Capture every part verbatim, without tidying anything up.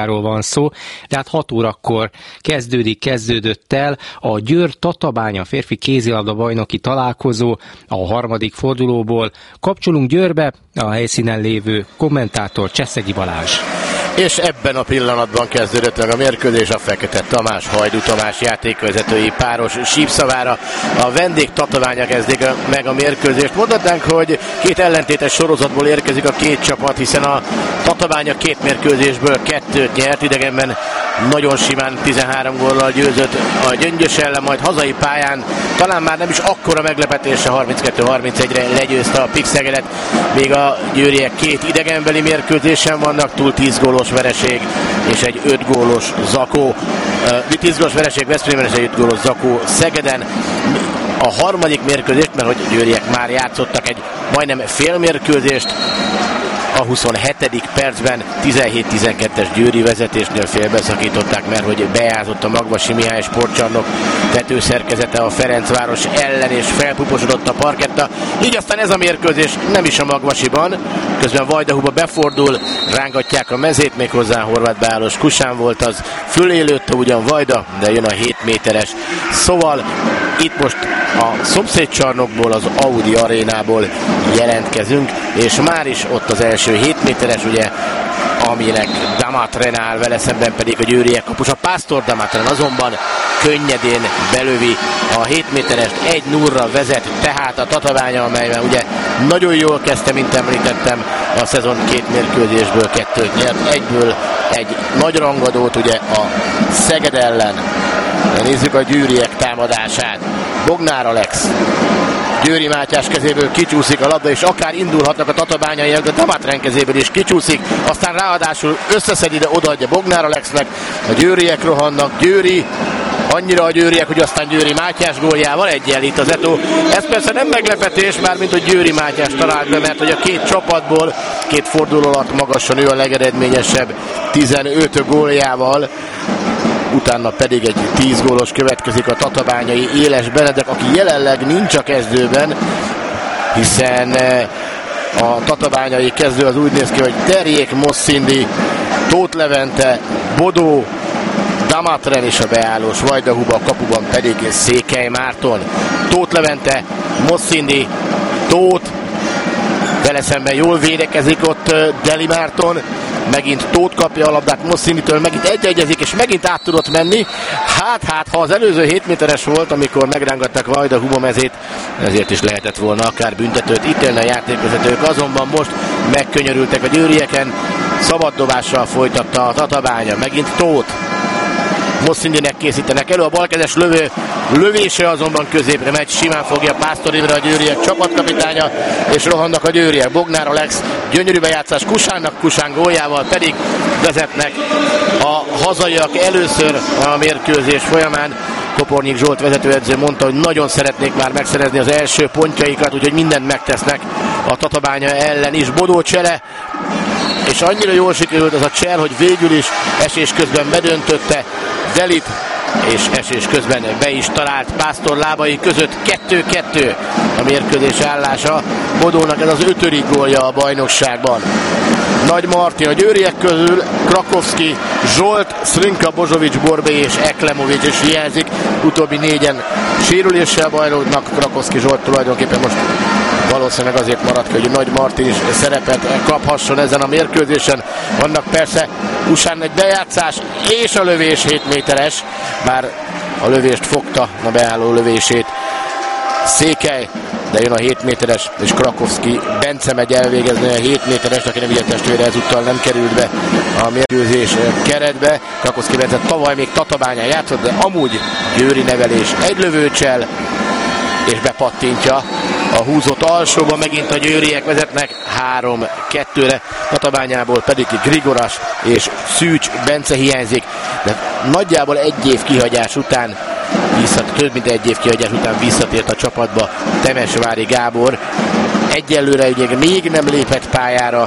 ról van szó, de hát hat órakor kezdődik, kezdődött el a Győr-Tatabánya férfi kézilabda bajnoki találkozó a harmadik fordulóból. Kapcsolunk Győrbe, a helyszínen lévő kommentátor Cseszegi Balázs. És ebben a pillanatban kezdődött meg a mérkőzés, a Fekete Tamás, Hajdú Tamás játékvezetői páros sípszavára. A vendég Tatabánya kezdik meg a mérkőzést. Mondhatnánk, hogy két ellentétes sorozatból érkezik a két csapat, hiszen a Tatabánya két mérkőzésből kettőt nyert, idegenben nagyon simán tizenhárom góllal győzött a Gyöngyös ellen, majd hazai pályán talán már nem is akkora meglepetésre harminckettő harmincegyre legyőzte a Pixegedet, még a győriek két idegenbeli mérkőzésen vannak, túl tíz gólos vereség és egy öt gólos zakó, tíz gólos vereség Veszprémben és egy öt gólos zakó Szegeden. A harmadik mérkőzést, mert hogy a győriek már játszottak egy majdnem fél mérkőzést, a huszonhetedik percben tizenhét tizenkettes győri vezetésnél félbeszakították, mert hogy bejázott a Magvasi Mihály sportcsarnok tetőszerkezete a Ferencváros ellen, és felpuposodott a parketta. Így aztán ez a mérkőzés nem is a Magvasiban, közben Vajdahuba befordul, rángatják a mezét, méghozzá Horváth beállós Kusán volt az, fölé lőtte ugyan Vajda, de jön a hét méteres. Szóval itt most a szomszédcsarnokból, az Audi arénából jelentkezünk, és már is ott az első hét méteres, ugye, aminek Damatren áll, vele szemben pedig a győriek kapusa Pásztor Damatren azonban könnyedén belövi a hét méterest, egy nullra vezet tehát a Tatabánya, amelyben ugye nagyon jól kezdte, mint említettem, a szezon két mérkőzésből kettőt nyert, egyből egy nagy rangadót ugye a Szeged ellen. Nézzük a győriek támadását. Bognár Alex Győri Mátyás kezéből kicsúszik a labda, és akár indulhatnak a tatabányaiak, de Damatren kezéből is kicsúszik, aztán ráadásul összeszedi, de odaadja Bognár Alexnek. A győriek rohannak, Győri, annyira a győriek, hogy aztán Győri Mátyás góljával egyenlít az Eto. Ez persze nem meglepetés, már mint hogy Győri Mátyás talált be, mert hogy a két csapatból két forduló alatt magasan ő a legeredményesebb tizenöt góljával. Utána pedig egy tíz gólos következik a tatabányai Éles Benedek, aki jelenleg nincs a kezdőben, hiszen a tatabányai kezdő az úgy néz ki, hogy Terjék, Mosszindi, Tóth Levente, Bodó, Damatren és a beállós Vajdahuba, a kapuban pedig Székely Márton. Tóth Levente, Mosszindi, Tóth, vele szemben jól védekezik ott Deli Márton, megint Tóth kapja a labdát Mosszinditől, megint egy-egyezik, és megint át tudott menni. Hát, hát, ha az előző hét méteres volt, amikor megrángatták Vajdahuba mezét, ezért is lehetett volna akár büntetőt ítélni a játékvezetők, azonban most megkönyörültek a győrieken, szabaddobással folytatta a Tatabánya, megint Tóth. Mosszindinek készítenek elő, a balkezes lövő lövése azonban középre megy, simán fogja Pásztor Imre, a győriek csapatkapitánya, és rohannak a győriek. Bognár Alex, gyönyörű bejátszás Kusánnak, Kusán góljával pedig vezetnek a hazaiak először a mérkőzés folyamán. Kopornyik Zsolt vezetőedző mondta, hogy nagyon szeretnék már megszerezni az első pontjaikat, úgyhogy mindent megtesznek a Tatabánya ellen is. Bodó csere, és annyira jól sikerült az a cser, hogy végül is esés közben bedöntötte Delit, és esés közben be is talált Pásztor lábai között. kettő-kettő a mérkőzés állása. Bodónak ez az ötödik gólja a bajnokságban. Nagy Martin a győriek közül, Krakowski, Zsolt, Szrinka, Bozsovics, Borbély és Eklemovics is hiányzik. Utóbbi négyen sérüléssel bajlódnak, Krakowski, Zsolt tulajdonképpen most valószínűleg azért maradt ki, hogy Nagy Martin is szerepet kaphasson ezen a mérkőzésen. Vannak persze Kusán egy bejátszás és a lövés hét méteres, bár a lövést fogta, a beálló lövését Székely, de jön a hét méteres, és Krakowski Bence megy elvégezni a hét méteres, aki nem ugye testvére, ezúttal nem került be a mérkőzés keretbe. Krakowski Bence tavaly még Tatabányán játszott, de amúgy győri nevelés, egy lövőcsel, és bepattintja a húzott alsóba, megint a győriek vezetnek három kettőre, Tatabányából pedig Grigoras és Szűcs Bence hiányzik, de nagyjából egy év kihagyás után visszat, több mint egy év kihagyás után visszatért a csapatba Temesvári Gábor. Egyelőre ugye még nem lépett pályára,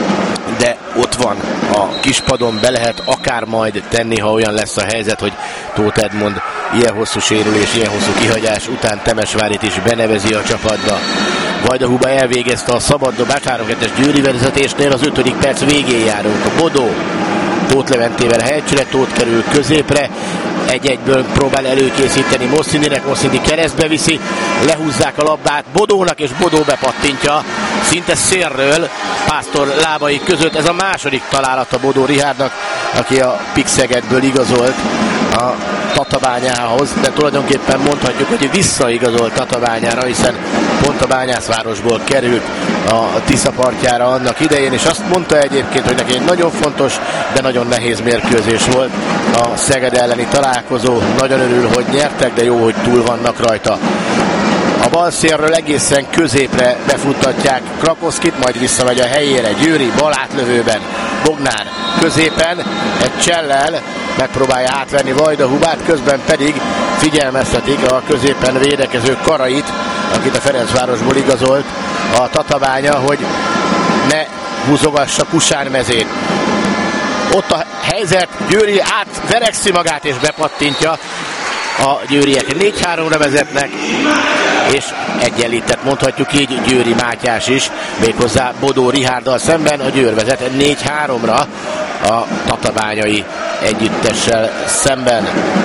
de ott van a kispadon, be lehet akár majd tenni, ha olyan lesz a helyzet, hogy Tóth Edmond ilyen hosszú sérülés, ilyen hosszú kihagyás után Temesvárit is benevezi a csapatba. Vajdahuba elvégezte a szabaddobást, három kettes győri vezetésnél, az ötödik perc végén járunk. A Bodó Tóth Leventével a helycsere, Tóth kerül középre, egy-egyből próbál előkészíteni Mossindinek, Mossindi keresztbe viszi, lehúzzák a labdát Bodónak, és Bodó bepattintja szinte szélről Pásztor lábai között. Ez a második találata Bodó Richardnak, aki a Pixegedből igazolt a Tatabányához, de tulajdonképpen mondhatjuk, hogy visszaigazolt Tatabányára, hiszen pont a Bányászvárosból került a Tisza partjára annak idején, és azt mondta egyébként, hogy neki egy nagyon fontos, de nagyon nehéz mérkőzés volt a Szeged elleni találkozó. Nagyon örül, hogy nyertek, de jó, hogy túl vannak rajta. A bal szélről egészen középre befuttatják Krakowskit, majd visszamegy a helyére. Győri bal átlövőben, Bognár középen, egy csellel megpróbálja átvenni Vajdahubát, közben pedig figyelmeztetik a középen védekező Karait, akit a Ferencvárosból igazolt a Tatabánya, hogy ne húzogassa Kusán mezét. Ott a helyzet, Győri átverekszi magát és bepattintja. A győriek négy háromra vezetnek, és egyenlített mondhatjuk így Győri Mátyás is, méghozzá Bodó Richarddal szemben. A Győr vezet négy háromra a tatabányai együttessel szemben.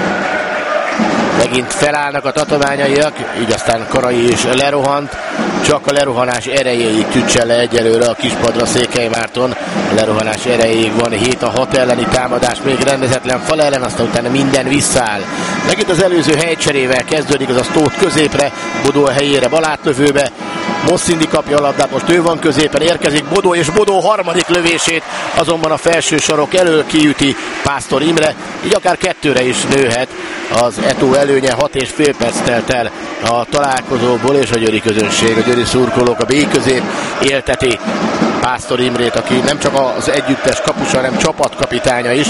Megint felállnak a tatabányaiak, így aztán Karai is lerohant, csak a lerohanás erejéig tüccsen le egyelőre a kispadra Székely Márton. A lerohanás erejéig van hét a hat elleni támadás, még rendezetlen fal ellen, aztán utána minden visszaáll. Megint az előző helycserével kezdődik, azaz Tóth középre, Bodó a helyére bal átlövőbe, Mossindi kapja a labdát, most ő van középen, érkezik Bodó, és Bodó harmadik lövését azonban a felső sarok elől kiüti Pásztor Imre, így akár kettőre is nőhet az Eto előnye. Hat és fél perc telt el a találkozóból, és a győri közönség, a győri szurkolók a B közép élteti Pásztor Imrét, aki nem csak az együttes kapusa, hanem csapatkapitánya is.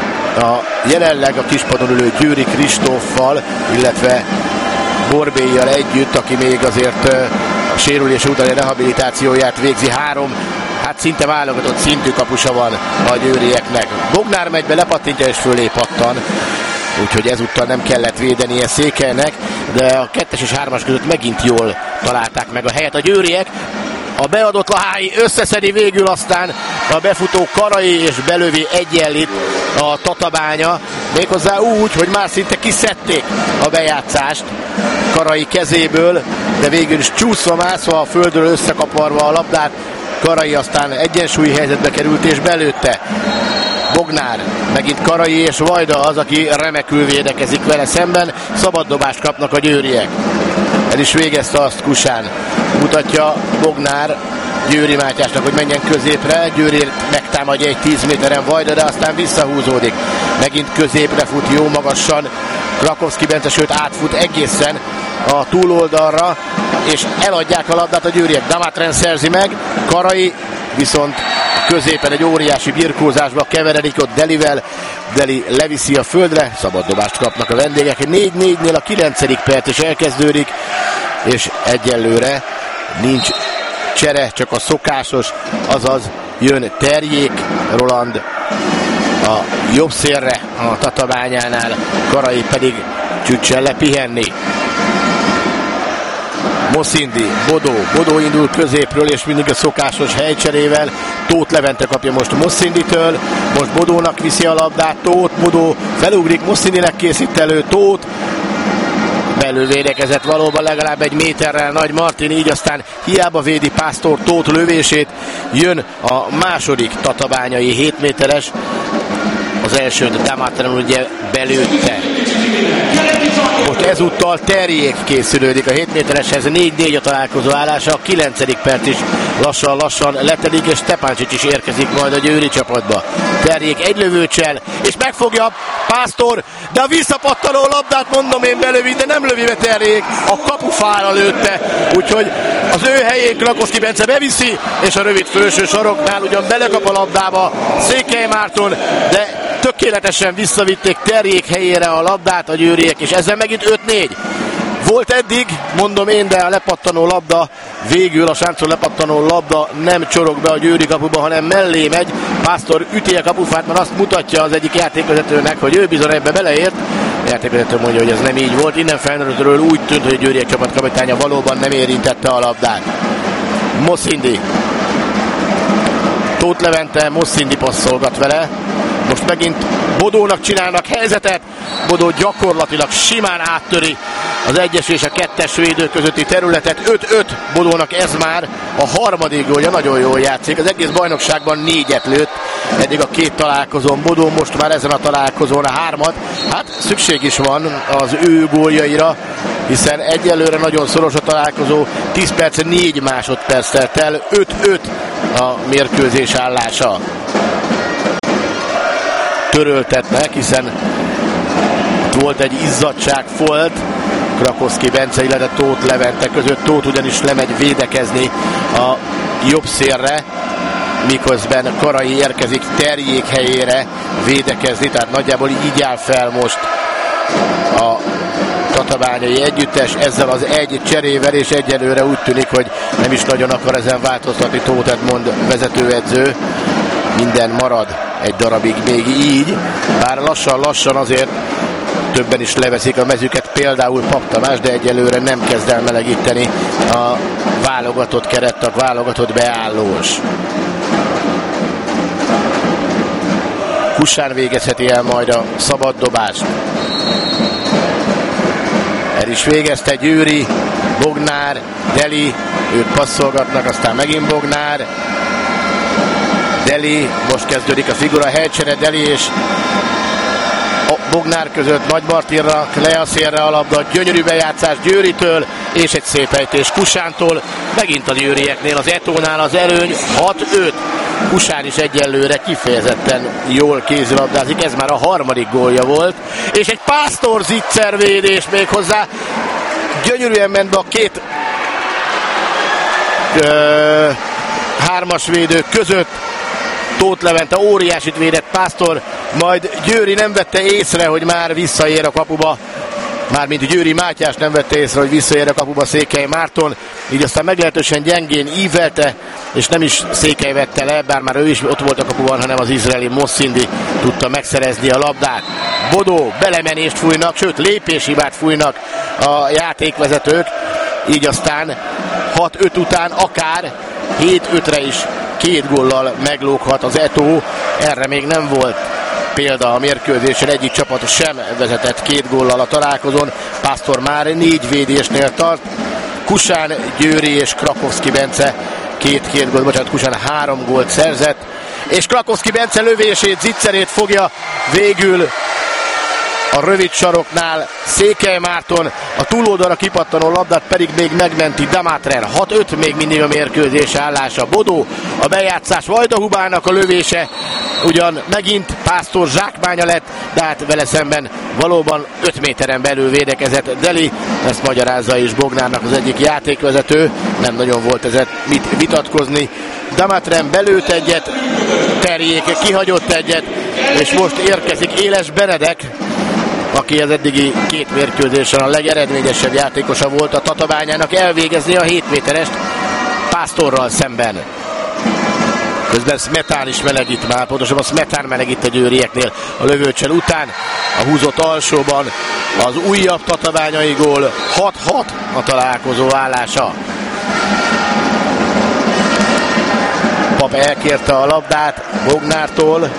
A jelenleg a kispadon ülő Győri Kristóffal, illetve Borbélyjal együtt, aki még azért a sérülés utáni rehabilitációját végzi, három, hát szinte válogatott szintű kapusa van a győrieknek. Bognár megy be, lepattintja és fölé pattan, úgyhogy ezúttal nem kellett védenie Székelynek, de a kettes és hármas között megint jól találták meg a helyet a győriek. A beadott Lahái összeszedi végül, aztán a befutó Karai, és belövi egyenlit a Tatabánya, méghozzá úgy, hogy már szinte kiszedték a bejátszást Karai kezéből, de végül is csúszva, mászva a földről összekaparva a labdát, Karai aztán egyensúlyi helyzetbe került és belőtte. Bognár, megint Karai és Vajda az, aki remekül védekezik vele szemben, szabaddobást kapnak a győriek. El is végezte azt Kusán. Mutatja Bognár Győri Mátyásnak, hogy menjen középre. Győri megtámadja egy tíz méteren Vajda, de aztán visszahúzódik. Megint középre fut jó magasan Krakowski Bence, sőt átfut egészen a túloldalra, és eladják a labdát a győriek. Damatren szerzi meg, Karai viszont középen egy óriási birkózásba keveredik ott Delivel. Deli leviszi a földre, szabaddobást kapnak a vendégek. négy négynél a kilencedik perc is elkezdődik, és egyelőre nincs csere, csak a szokásos, azaz jön Terjék Roland a jobb szélre a Tatabányánál, Karai pedig csücsen lepihenni. Mossindi, Bodó, Bodó indul középről, és mindig a szokásos helycserével. Tóth Levente kapja most Mossinditől, most Bodónak viszi a labdát, Tóth, Bodó felugrik, Mossindinek készít elő, Tóth belővédekezett valóban legalább egy méterrel Nagy Martin, így aztán hiába védi Pásztor Tóth lövését, jön a második tatabányai hét méteres, az elsőt Damatren ugye belőtte. Most ezúttal Terjék készülődik a hét métereshez, négy négy a találkozó állása, a kilencedik perc is lassan-lassan letelik, és Stepáncsics is érkezik majd a győri csapatba. Terjék egy lövőcsel, és megfogja Pásztor, de a visszapattanó labdát mondom én belövi, de nem lövi be Terjék, a kapufára lőtte, úgyhogy az ő helyén Krakowski Bence beviszi, és a rövid felső saroknál ugyan belekap a labdába Székely Márton, de tökéletesen visszavitték Terjék helyére a labdát a győriek, és ezzel megint öt négy. Volt eddig, mondom én, de a lepattanó labda végül, a sáncon lepattanó labda nem csorog be a győri kapuba, hanem mellé megy. Pásztor üti a kapufát, mert azt mutatja az egyik játékvezetőnek, hogy ő bizony ebbe beleért. A játékvezető mondja, hogy ez nem így volt. Innen felnőttről úgy tűnt, hogy a győriek csapatkapitánya valóban nem érintette a labdát. Mossindi. Tóth Levente, Mossindi passzolgat vele. Most megint Bodónak csinálnak helyzetet. Bodó gyakorlatilag simán áttöri az egyes és a kettes védő közötti területet. öt öt Bodónak ez már a harmadik gólja, nagyon jól játszik. Az egész bajnokságban négyet lőtt eddig a két találkozón. Bodó most már ezen a találkozón a hármat. Hát szükség is van az ő góljaira, hiszen egyelőre nagyon szoros a találkozó. tíz perc, négy másodperc telt el. öt öt a mérkőzés állása. Töröltetnek, hiszen volt egy izzadságfolt Krakowski Bence, illetve Tóth Levente között. Tóth ugyanis lemegy védekezni a jobb szélre, miközben Karai érkezik Terjék helyére védekezni, tehát nagyjából így áll fel most a tatabányai együttes ezzel az egy cserével, és egyelőre úgy tűnik, hogy nem is nagyon akar ezen változtatni Tóth Edmond vezetőedző. Minden marad egy darabig még így, bár lassan-lassan azért többen is leveszik a mezüket, például Pap Tamás, de egyelőre nem kezd el melegíteni a válogatott kerettag, válogatott beállós. Kussán végezheti el majd a szabad dobást. El is végezte Győri, Bognár, Deli, ők passzolgatnak, aztán megint Bognár, Deli, most kezdődik a figura helycsere, Deli és a Bognár között Nagy Martinra, le a szélre a labda, gyönyörű bejátszás Győritől, és egy szép ejtés Kusántól, megint a győrieknél, az Etónál az előny hat öt. Kusán is egyelőre kifejezetten jól kézilabdázik, ez már a harmadik gólja volt, és egy Pásztor Zicser védés még hozzá, gyönyörűen ment be a két ö, hármas védő között. Tóth Levente óriásit védett Pásztor, majd Győri nem vette észre, hogy már visszaér a kapuba, mármint Győri Mátyás nem vette észre, hogy visszaér a kapuba Székely Márton, így aztán meglehetősen gyengén ívelte, és nem is Székely vette le, bár már ő is ott volt a kapuban, hanem az izraeli Mosszindi tudta megszerezni a labdát. Bodó belemenést fújnak, sőt lépéshibát fújnak a játékvezetők, így aztán hat öt után akár hét ötre is két góllal meglóghat az Etó. Erre még nem volt példa a mérkőzésen, egyik csapat sem vezetett két góllal a találkozón. Pásztor már négy védésnél tart. Kusán, Győri és Krakowski Bence két-két gólt, bocsánat, Kusán három gólt szerzett, és Krakowski Bence lövését, zicserét fogja végül a rövid saroknál Székely Márton, a túloldalra kipattanó labdát pedig még megmenti Damatren. hat öt még mindig a mérkőzés állása. Bodó, a bejátszás Vajdahubának a lövése, ugyan megint Pásztor zsákmánya lett, de hát vele szemben valóban öt méteren belül védekezett Deli, ezt magyarázza is Bognárnak az egyik játékvezető, nem nagyon volt ezzel mit vitatkozni. Damatren belőtt egyet, Terjék kihagyott egyet, és most érkezik Éles Benedek, aki az eddigi két mérkőzésen a legeredményesebb játékosa volt a Tatabányának, elvégezni a hét méterest Pásztorral szemben. Közben Smetán is melegít már, pontosabban Smetán melegít a győrieknél a lövőcsel után. A húzott alsóban az újabb tatabányai gól, hat hat a találkozó állása. Pap elkérte a labdát Bognártól,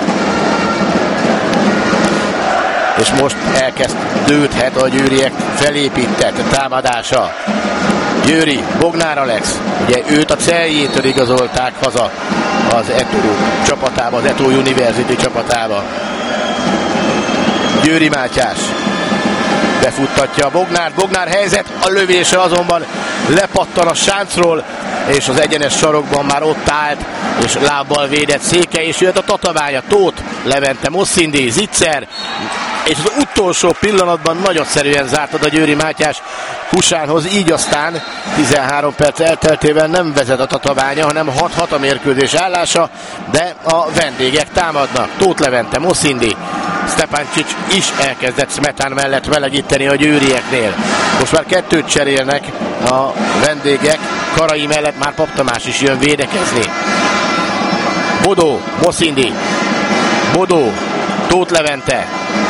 és most elkezdődhet a győriek felépített támadása. Győri, Bognár Alex, ugye őt a Celjétől igazolták haza az Etó csapatába, az Etó University csapatába. Győri Mátyás befuttatja a Bognárt, Bognár helyzet, a lövése azonban lepattan a sáncról, és az egyenes sarokban már ott állt, és lábbal védett Székely, és jött a Tatabánya, Tóth Levente, Mosszindi, Zicser, és az utolsó pillanatban nagyszerűen zártad a Győri Mátyás Kusánhoz, így aztán tizenhárom perc elteltével nem vezet a Tatabánya, hanem hat hat a mérkőzés állása, de a vendégek támadnak. Tóth Levente, Mosszindi, Stepancic is elkezdett Smetán mellett melegíteni a győrieknél. Most már kettőt cserélnek a vendégek, Karai mellett már Pap Tamás is jön védekezni. Bodó, Mosszindi, Bodó, Tóth Levente,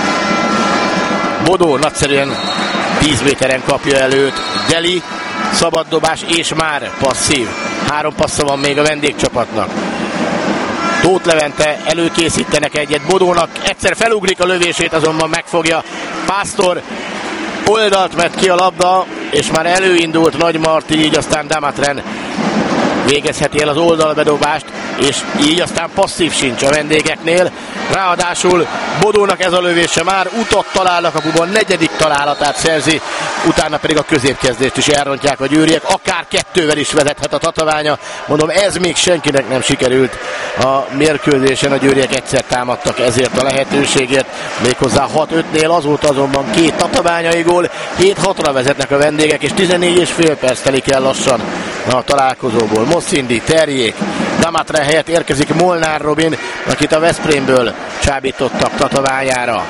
Bodó nagyszerűen tíz méteren kapja előtt Deli, szabaddobás és már passzív. Három passza van még a vendégcsapatnak. Tóth Levente előkészítenek egyet Bodónak, egyszer felugrik a lövését, azonban megfogja Pásztor, oldalt vett ki a labda, és már előindult Nagy Marti, így aztán Damatren végezheti el az oldalbedobást, és így aztán passzív sincs a vendégeknél. Ráadásul Bodónak ez a lövése már utat talál a kapuban, negyedik találatát szerzi, utána pedig a középkezdést is elrontják a győriek, akár kettővel is vezethet a Tatabánya. Mondom, ez még senkinek nem sikerült a mérkőzésen, a győriek egyszer támadtak ezért a lehetőségért, méghozzá hat ötnél, azóta azonban két tatabányai gól, hét hatra vezetnek a vendégek, és tizennégy és fél perc telik el lassan a találkozóból. Moszindi, Terjék, Damatren helyett érkezik Molnár Robin, akit a Veszprémből csábítottak Tatabányára.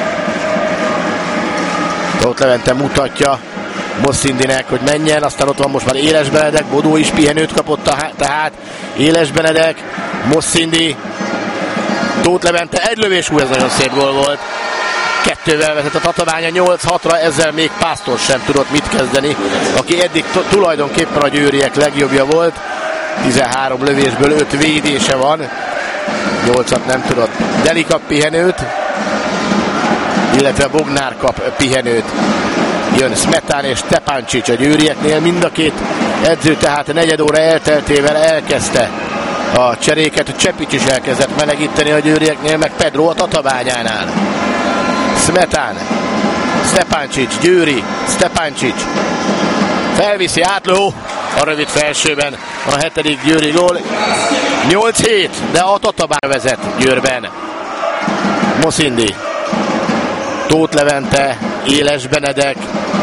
Tóth Levente mutatja Moszindinek, hogy menjen, aztán ott van most már Éles Benedek, Bodó is pihenőt kapott tehát, Éles Benedek, Moszindi, Tóth Levente, egy lövés, hú, ez nagyon szép gól volt. Kettővel vezet a Tatabánya nyolc hatra, ezzel még Pásztor sem tudott mit kezdeni, aki eddig t- tulajdonképpen a győriek legjobbja volt. tizenhárom lövésből öt védése van, nyolcat nem tudott. Deli kap pihenőt, illetve Bognár kap pihenőt. Jön Smetán és Stepancic a győrieknél, mind a két edző tehát a negyed óra elteltével elkezdte a cseréket. Csepics is elkezdett melegíteni a győrieknél, meg Pedro a Tatabányánál. Smetán, Stepancic, Győri, Stepancic felviszi átló, a rövid felsőben a hetedik Győri gól. nyolc hét, de a Tatabány vezet Győrben. Moszindi, Tóth Levente, Éles Benedek,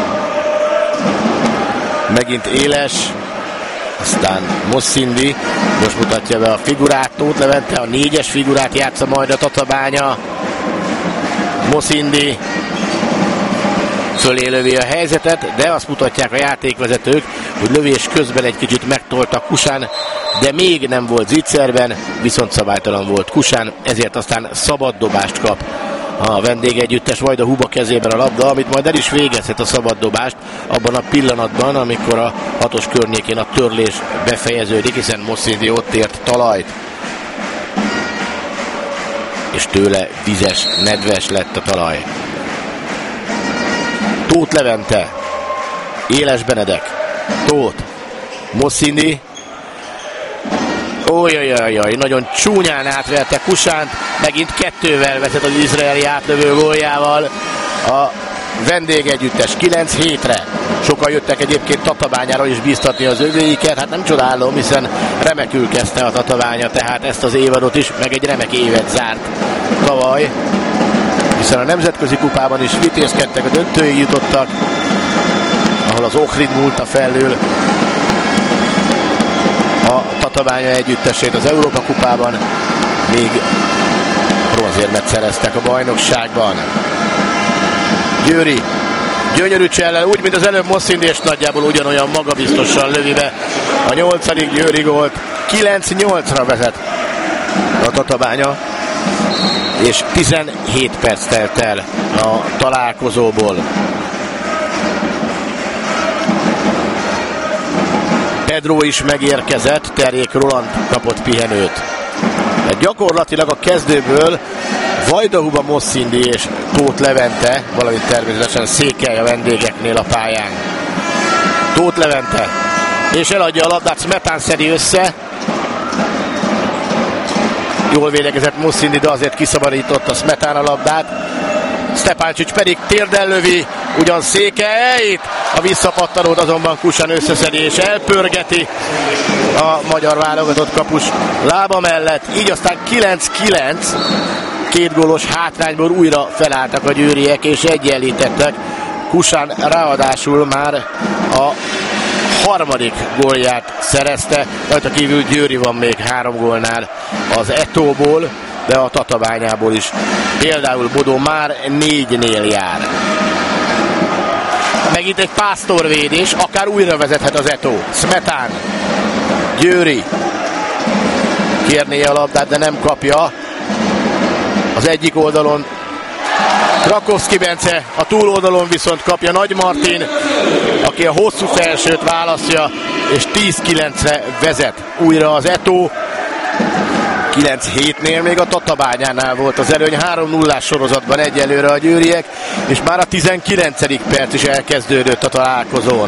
megint Éles, aztán Moszindi, most mutatja be a figurát, Tóth Levente a négyes figurát játsza majd a Tatabánya. Moszindi fölé lövi a helyzetet, de azt mutatják a játékvezetők, hogy lövés közben egy kicsit megtolta Kusán, de még nem volt zicserben, viszont szabálytalan volt Kusán, ezért aztán szabad dobást kap a vendégegyüttes, Vajda Huba kezében a labda, amit majd el is végezhet a szabad dobást abban a pillanatban, amikor a hatos környékén a törlés befejeződik, hiszen Moszindi ott ért talajt, és tőle vizes, nedves lett a talaj. Tóth Levente, Éles Benedek, Tóth, Moszindi, Ojjajjajjaj, nagyon csúnyán átverte Kusánt, megint kettővel vezet az izraeli átlövő góljával a vendégegyüttes kilenc hétre. Sokan jöttek egyébként Tatabányára is bíztatni az övéiket, hát nem csodálom, hiszen remekül kezdte a Tatabánya, tehát ezt az évadot is, meg egy remek évet zárt tavaly, hiszen a nemzetközi kupában is vitézkedtek, a döntőig jutottak, ahol az Ohrid múlta felül a Tatabánya együttesét az Európa kupában, még bronzérmet szereztek a bajnokságban. Győri gyönyörű csellel, úgy, mint az előbb Moszindi, és nagyjából ugyanolyan magabiztosan lövi be a nyolcadik Győri gólt. kilenc nyolcra vezet a Tatabánya, és tizenhét perc telt el a találkozóból. Pedro is megérkezett, Terjék Roland kapott pihenőt. Gyakorlatilag a kezdőből Vajda Huba, Moszindi és Tóth Levente, valamint természetesen Székely a vendégeknél a pályán. Tóth Levente, és eladja a labdát, Smetán szedi össze. Jól védekezett Moszindi, de azért kiszabadította Smetán a labdát. Stepancic pedig térdel lövi, ugyan Székelyt, a visszapattanót azonban Kusán összeszedi és elpörgeti a magyar válogatott kapus lába mellett. Így aztán kilenc kilenc, két gólos hátrányból újra felálltak a győriek és egyenlítettek. Kusán ráadásul már a harmadik gólját szerezte, rajta kívül Győri van még három gólnál az Etóból, de a Tatabányából is. Például Bodó már négynél jár. Megint egy pásztorvédés, akár újra vezethet az Etó. Smetán, Győri kérné a labdát, de nem kapja. Az egyik oldalon Krakowski Bence, a túloldalon viszont kapja Nagy Martin, aki a hosszú felsőt választja, és tíz kilencre vezet újra az Etó. kilenc hétnél még a Tatabányánál volt az előny, három nullás sorozatban egyelőre a győriek, és már a tizenkilencedik perc is elkezdődött a találkozón.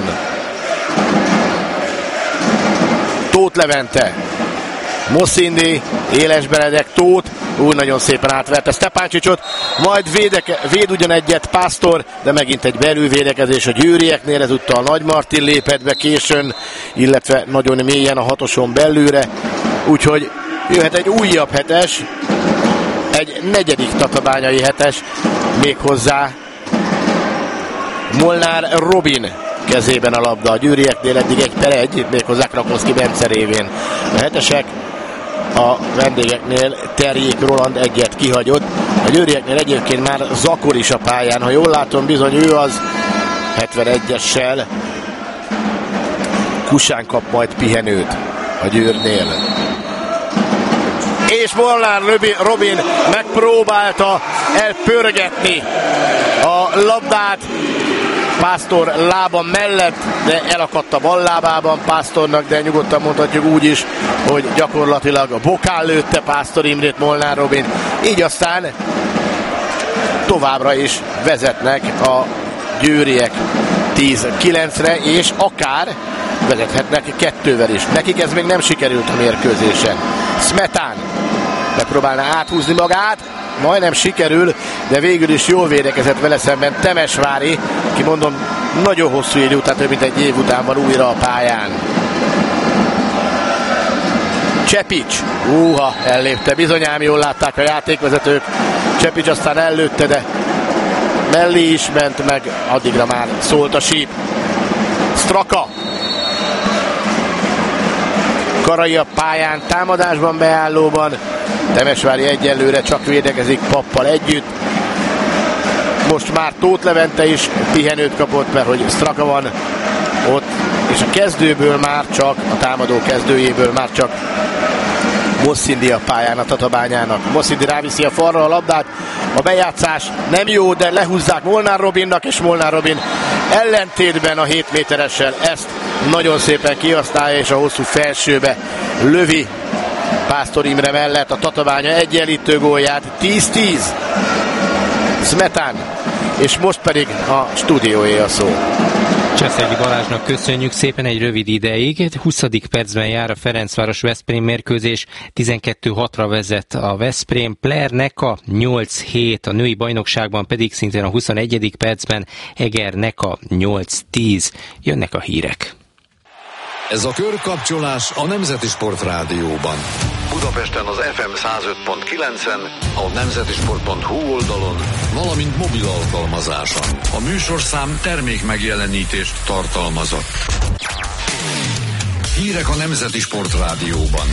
Tóth Levente, Moszindi, Éles Benedek, Tóth, úgy nagyon szépen átverte Stepáncsicsot, majd védeke, véd ugyan egyet Pásztor, de megint egy belülvédekezés a győrieknél, ezúttal Nagy Martin lépett be későn, illetve nagyon mélyen a hatoson belülre, úgyhogy jöhet egy újabb hetes, egy negyedik tatabányai hetes, méghozzá Molnár Robin kezében a labda. A győrieknél eddig egy per egy, méghozzá Krakovszki Bence révén. A hetesek, a vendégeknél Terjék Roland egyet kihagyott. A győrieknél egyébként már Zakor is a pályán, ha jól látom, bizony ő az hetvenegyessel. Kusán kap majd pihenőt a Győrnél. És Molnár Robin megpróbálta elpörgetni a labdát Pásztor lába mellett, de elakadt a bal lábában Pásztornak, de nyugodtan mondhatjuk úgy is, hogy gyakorlatilag a bokán lőtte Pásztor Imrét Molnár Robin. Így aztán továbbra is vezetnek a győriek tíz kilencre, és akár vezethetnek kettővel is. Nekik ez még nem sikerült a mérkőzésen. Smetán megpróbálná áthúzni magát, majdnem sikerül, de végül is jól védekezett vele szemben Temesvári, ki mondom, nagyon hosszú idő után, több mint egy év után van újra a pályán. Csepics, úha, ellépte, bizonyám jól látták a játékvezetők. Csepics aztán ellőtte, de mellé is ment meg, addigra már szólt a síp. Straka. Karai a pályán, támadásban, beállóban. Temesvári egyelőre csak védekezik Pappal együtt. Most már Tóth Levente is pihenőt kapott, mert hogy Straka van ott, és a kezdőből már csak, a támadó kezdőjéből már csak Moszindi a pályán a Tatabányának. Moszindi ráviszi a falra a labdát, a bejátszás nem jó, de lehúzzák Molnár Robinnak, és Molnár Robin ellentétben a hét méteressel ezt nagyon szépen kihasználja, és a hosszú felsőbe lövi Pásztor Imre mellett a Tatabánya egyenlítő gólját. tíz tíz. Smetán, és most pedig a stúdióé a szó. Cseszegi Balázsnak köszönjük szépen egy rövid ideig. huszadik percben jár a Ferencváros-Veszprém mérkőzés, tizenkettő hatra vezet a Veszprém. Player-Neka nyolc hét, a női bajnokságban pedig szintén a huszonegyedik percben Eger-Neka nyolc tíz. Jönnek a hírek. Ez a körkapcsolás a Nemzeti Sport Rádióban. Budapesten az ef em száz öt pont kilencen, a nemzetisport pont hu oldalon, valamint mobil alkalmazáson. A műsorszám termék megjelenítést tartalmazott. Hírek a Nemzeti Sport Rádióban.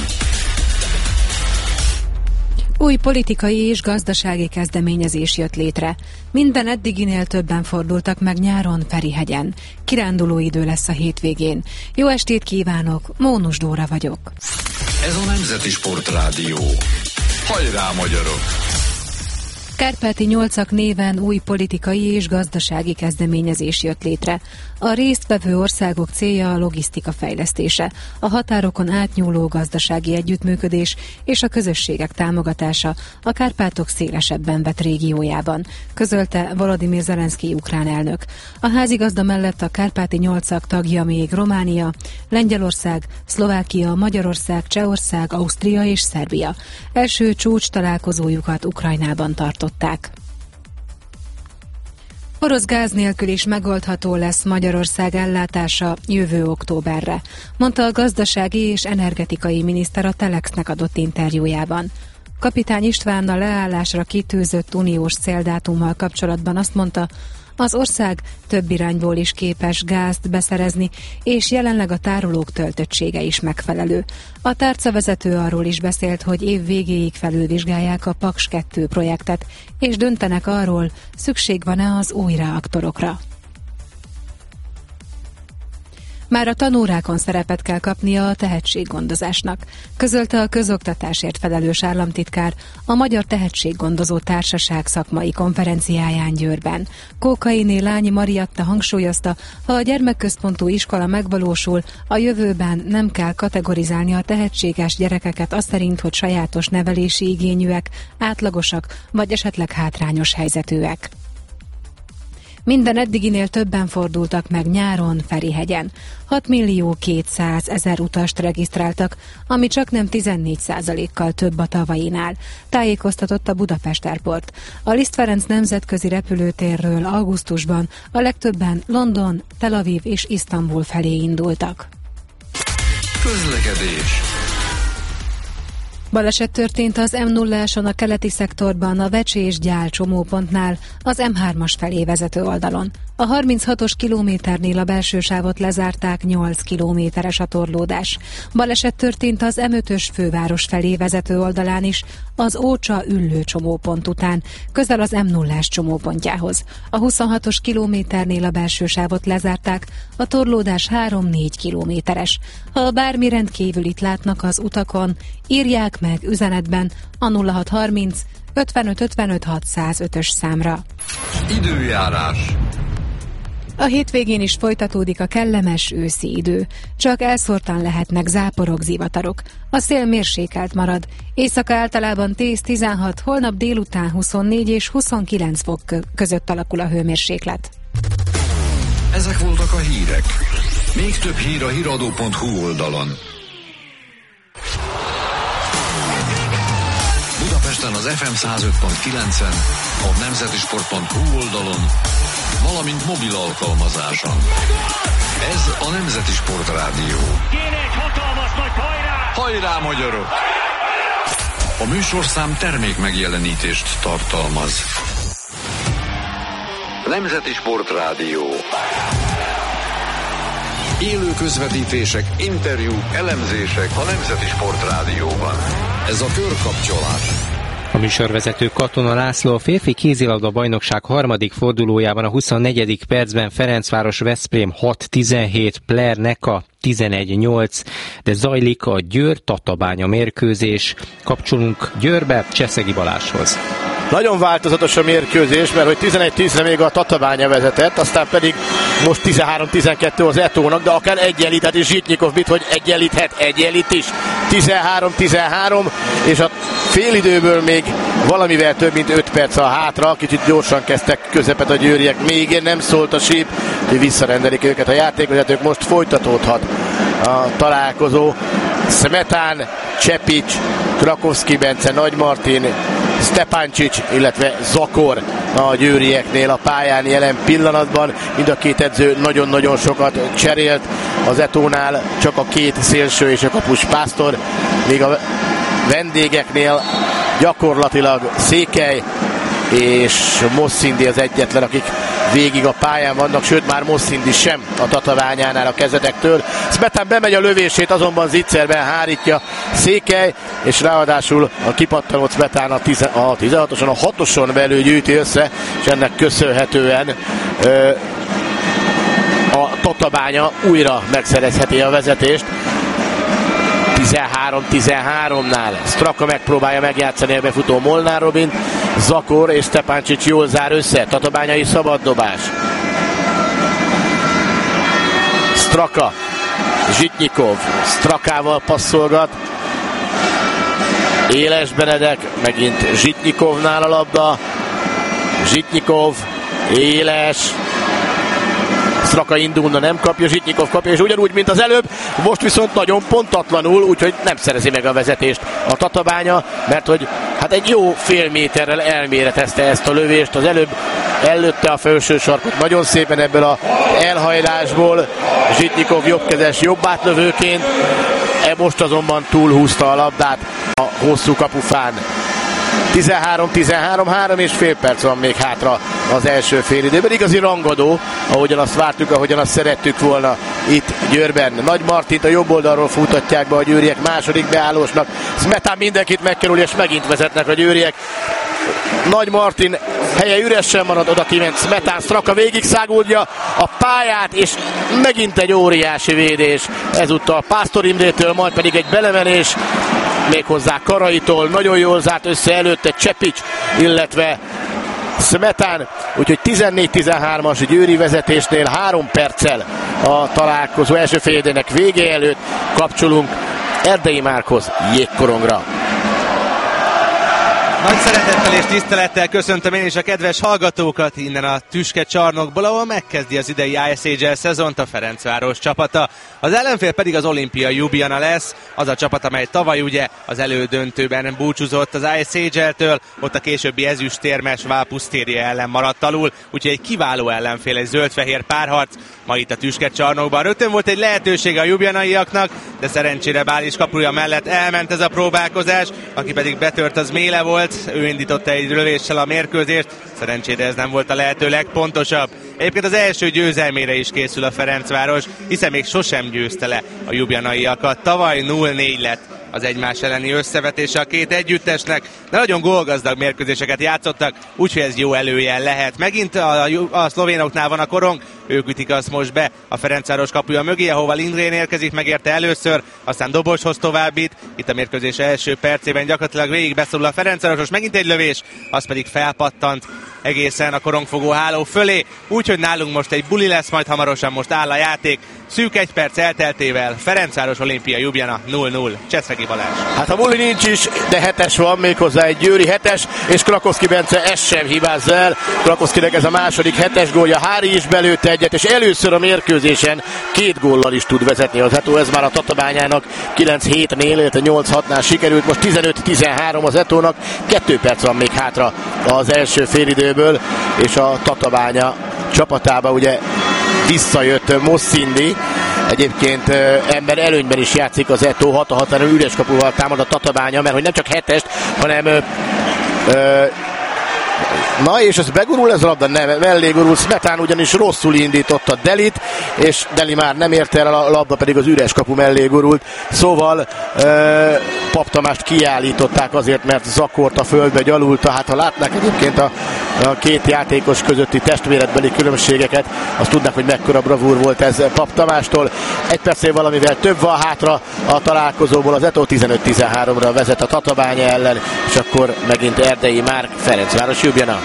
Új politikai és gazdasági kezdeményezés jött létre. Minden eddiginél többen fordultak meg nyáron Ferihegyen. Kiránduló idő lesz a hétvégén. Jó estét kívánok, Mónus Dóra vagyok. Ez a Nemzeti Sport Rádió. Hajrá, magyarok! Kárpáti nyolcak néven új politikai és gazdasági kezdeményezés jött létre. A résztvevő országok célja a logisztika fejlesztése, a határokon átnyúló gazdasági együttműködés és a közösségek támogatása a Kárpátok szélesebben vett régiójában, közölte Volodymyr Zelenszkij ukrán elnök. A házigazda mellett a Kárpáti nyolcak tagja még Románia, Lengyelország, Szlovákia, Magyarország, Csehország, Ausztria és Szerbia. Első csúcs találkozójukat Ukrajnában tartották. Orosz gáz nélkül is megoldható lesz Magyarország ellátása jövő októberre, mondta a gazdasági és energetikai miniszter a Telexnek adott interjújában. Kapitány István a leállásra kitűzött uniós céldátummal kapcsolatban azt mondta, az ország több irányból is képes gázt beszerezni, és jelenleg a tárolók töltöttsége is megfelelő. A tárcavezető arról is beszélt, hogy év végéig felülvizsgálják a Paks kettő projektet, és döntenek arról, szükség van-e az új reaktorokra. Már a tanórákon szerepet kell kapnia a tehetséggondozásnak, közölte a közoktatásért felelős államtitkár a Magyar Tehetséggondozó Társaság szakmai konferenciáján Győrben. Kókainé Lányi Mariatta hangsúlyozta, ha a gyermekközpontú iskola megvalósul, a jövőben nem kell kategorizálni a tehetséges gyerekeket azt szerint, hogy sajátos nevelési igényűek, átlagosak vagy esetleg hátrányos helyzetűek. Minden eddiginél többen fordultak meg nyáron Ferihegyen. hat millió kétszázezer utast regisztráltak, ami csaknem tizennégy százalékkal több a tavainál, tájékoztatott a Budapest Airport. A Liszt Ferenc nemzetközi repülőtérről augusztusban a legtöbben London, Tel Aviv és Isztambul felé indultak. Közlekedés. Baleset történt az M nulláson a keleti szektorban, a Vecsés-Gyál csomópontnál, az M hármas felé vezető oldalon. A harminchatos kilométernél a belső sávot lezárták, nyolc kilométeres a torlódás. Baleset történt az M ötös főváros felé vezető oldalán is, az Ócsa-Üllő csomópont után, közel az M nullás csomópontjához. A huszonhatos kilométernél a belső sávot lezárták, a torlódás három-négy kilométeres. Ha bármi rendkívülit látnak az utakon, írják meg üzenetben a nulla hat harminc ötvenöt ötvenöt hatszázötös számra. Időjárás. A hétvégén is folytatódik a kellemes őszi idő. Csak elszórtan lehetnek záporok, zivatarok. A szél mérsékelt marad. Éjszaka általában tíz-tizenhat, holnap délután huszonnégy és huszonkilenc fok között alakul a hőmérséklet. Ezek voltak a hírek. Még több hír a híradó pont hu oldalon. Budapesten az ef em száz öt pont kilencen, a nemzeti sport pont hu oldalon, valamint mobil alkalmazáson. Ez a Nemzeti Sport Rádió. Kéne egy hatalmas nagy hajrá! Hajrá, magyarok! A műsorszám termék megjelenítést tartalmaz. Nemzeti Sport Rádió. Élő közvetítések, interjúk, elemzések a Nemzeti Sport Rádióban. Ez a körkapcsolás. A műsorvezető Katona László a férfi kézilabda bajnokság harmadik fordulójában a huszonnegyedik percben Ferencváros Veszprém hat tizenhét, Player Neka tizenegy nyolc, de zajlik a Győr-Tatabánya mérkőzés. Kapcsolunk Győrbe Cseszegi Balázshoz. Nagyon változatos a mérkőzés, mert hogy tizenegy tízre még a Tatabánya vezetett, aztán pedig most tizenhárom tizenkettő az Etónak, de akár egyenlíthet is Zsitnyikov, mit, hogy egyenlíthet, egyenlít is. tizenhárom tizenhárom, és a félidőből még valamivel több mint öt perc a hátra, kicsit gyorsan kezdtek közepet a győriek, még nem szólt a síp, hogy visszarendelik őket a játékvezetők, most folytatódhat a találkozó. Smetán, Csepics, Krakowski Bence, Nagy Martin, Stepáncsics, illetve Zakor a győrieknél a pályán jelen pillanatban. Mind a két edző nagyon-nagyon sokat cserélt. Az Etónál csak a két szélső és a kapus Pásztor, míg a vendégeknél gyakorlatilag Székely és Mosszindi az egyetlen, akik végig a pályán vannak, sőt már Mosszindi sem a Tatabányánál a kezetektől. Smetán bemegy a lövését, azonban zicserben hárítja Székely, és ráadásul a kipattanott Smetán a, tize, a tizenhatoson, a hatoson belül gyűjti össze, és ennek köszönhetően ö, a Tatabánya újra megszerezheti a vezetést. tizenhárom tizenháromnál Straka megpróbálja megjátszani a befutó Molnár Robin, Zakor és Stepáncsics jól zár össze, tatabányai szabaddobás. Straka, Zsitnyikov, Strakával passzolgat, Éles Benedek, megint Zsitnyikovnál a labda, Zsitnyikov, Éles, Straka indulna, nem kapja, Zsitnyikov kapja, és ugyanúgy, mint az előbb, most viszont nagyon pontatlanul, úgyhogy nem szerezi meg a vezetést a Tatabánya, mert hogy hát egy jó fél méterrel elméretezte ezt a lövést, az előbb előtte a felső sarkot nagyon szépen ebből a elhajlásból, Zsitnyikov jobbkezes, jobb átlövőként, e most azonban túlhúzta a labdát a hosszú kapufán. tizenhárom tizenhárom, három és fél perc van még hátra az első fél időben. Igazi rangadó, ahogyan azt vártuk, ahogyan azt szerettük volna itt Győrben. Nagy Martint a jobb oldalról futatják be a győriek második beállósnak. Smetán mindenkit megkerül, és megint vezetnek a győriek. Nagy Martin helye üresen marad, oda kiment Smetán, Straka végig száguldja a pályát, és megint egy óriási védés. Ezúttal Pásztor Imrétől, majd pedig egy belemenés, méghozzá Karaitól. Nagyon jól zárt össze előtte Csepics, illetve Smetán, úgyhogy tizennégy tizenhármas győri vezetésnél három perccel a találkozó első félének vége előtt kapcsolunk Erdei Márkhoz jégkorongra. Nagy szeretettel és tisztelettel köszöntöm én is a kedves hallgatókat innen a Tüske csarnokból, ahol megkezdi az idei i es há el szezont a Ferencváros csapata. Az ellenfél pedig az Olimpia Ljubljana lesz, az a csapat, amely tavaly ugye az elődöntőben búcsúzott az i es há el-től, ott a későbbi ezüstérmes Valpusztéria ellen maradt alul, úgyhogy egy kiváló ellenfél, egy zöld-fehér párharc ma itt a Tüske csarnokban. Rögtön volt egy lehetőség a ljubljanaiaknak, de szerencsére Bális kapuja mellett elment ez a próbálkozás, aki pedig betört, az Méle volt. Ő indította egy lövéssel a mérkőzést, szerencsére ez nem volt a lehető legpontosabb. Egyébként az első győzelmére is készül a Ferencváros, hiszen még sosem győzte le a ljubljanaiakat. Tavaly nulla négy lett az egymás elleni összevetése a két együttesnek, de nagyon gólgazdag mérkőzéseket játszottak, úgyhogy ez jó előjel lehet. Megint a, a szlovénoknál van a korong, ők ütik azt most be a Ferencváros kapuja mögé, ahova Lindgren érkezik, megérte először, aztán Doboshoz továbbít. Itt a mérkőzés első percében gyakorlatilag végig beszorul a Ferencváros, megint egy lövés, az pedig felpattant egészen a korongfogó háló fölé, úgyhogy nálunk most egy buli lesz, majd hamarosan most áll a játék. Szűk egy perc elteltével Ferencváros Olimpia Ljubljana nulla nulla. Cseszregi Balázs. Hát a buli nincs is, de hetes van, méghozzá egy győri hetes, és Krakowski Bence ezt sem hibáz el. Krakowskinek ez a második hetes gólja, Hári is belőtte egyet, és először a mérkőzésen két góllal is tud vezetni az Eto. Ez már a Tatabányának kilenc hétnél, illetve nyolc hatnál sikerült, most tizenöt tizenhárom az Etónak, kettő perc van még hátra az első félidőből, és a Tatabánya csapatába ugye visszajött Mosszindi. Egyébként ember előnyben is játszik az Eto, hat a határon üres kapuval támad a Tatabánya, mert hogy nem csak hetest, hanem ö, ö, na és ez begurul ez a labda? Nem, mellé gurul. Smetán ugyanis rosszul indította Delit, és Deli már nem érte el, a labda pedig az üres kapu mellé gurult. Szóval ö, Pap Tamást kiállították azért, mert zakort a földbe, gyalulta. Hát ha látnák egyébként a, a két játékos közötti testméretbeli különbségeket, azt tudnák, hogy mekkora bravúr volt ez Pap Tamástól. Egy percél valamivel több van hátra a találkozóból, az Eto tizenöt tizenháromra vezet a Tatabánya ellen, és akkor megint Erdei Márk, Ferencváros Ljubljana.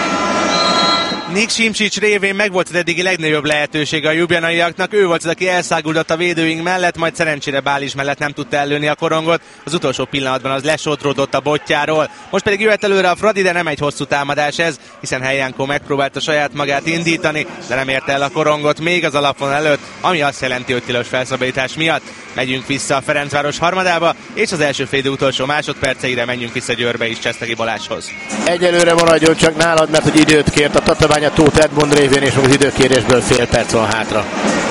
Nick Simcsics révén megvolt az eddigi legnagyobb lehetőség a ljubljanaiaknak. Ő volt az, aki elszáguldott a védőink mellett, majd szerencsére Bális mellett nem tudta ellőni a korongot. Az utolsó pillanatban az lesodródott a botjáról. Most pedig jöhet előre a Fradi, de nem egy hosszú támadás ez, hiszen Helyenko megpróbálta saját magát indítani, de nem érte el a korongot még az alapvonal előtt, ami azt jelenti, hogy tilos felszabadítás miatt. Megyünk vissza a Ferencváros harmadába, és az első félidő utolsó másodperceire menjünk vissza Győrbe is Csesztegi Balázshoz. Egyelőre maradjon csak nálad, mert hogy időt kért a Tatabánya Tóth Edmond révén, és az időkérésből fél perc van hátra.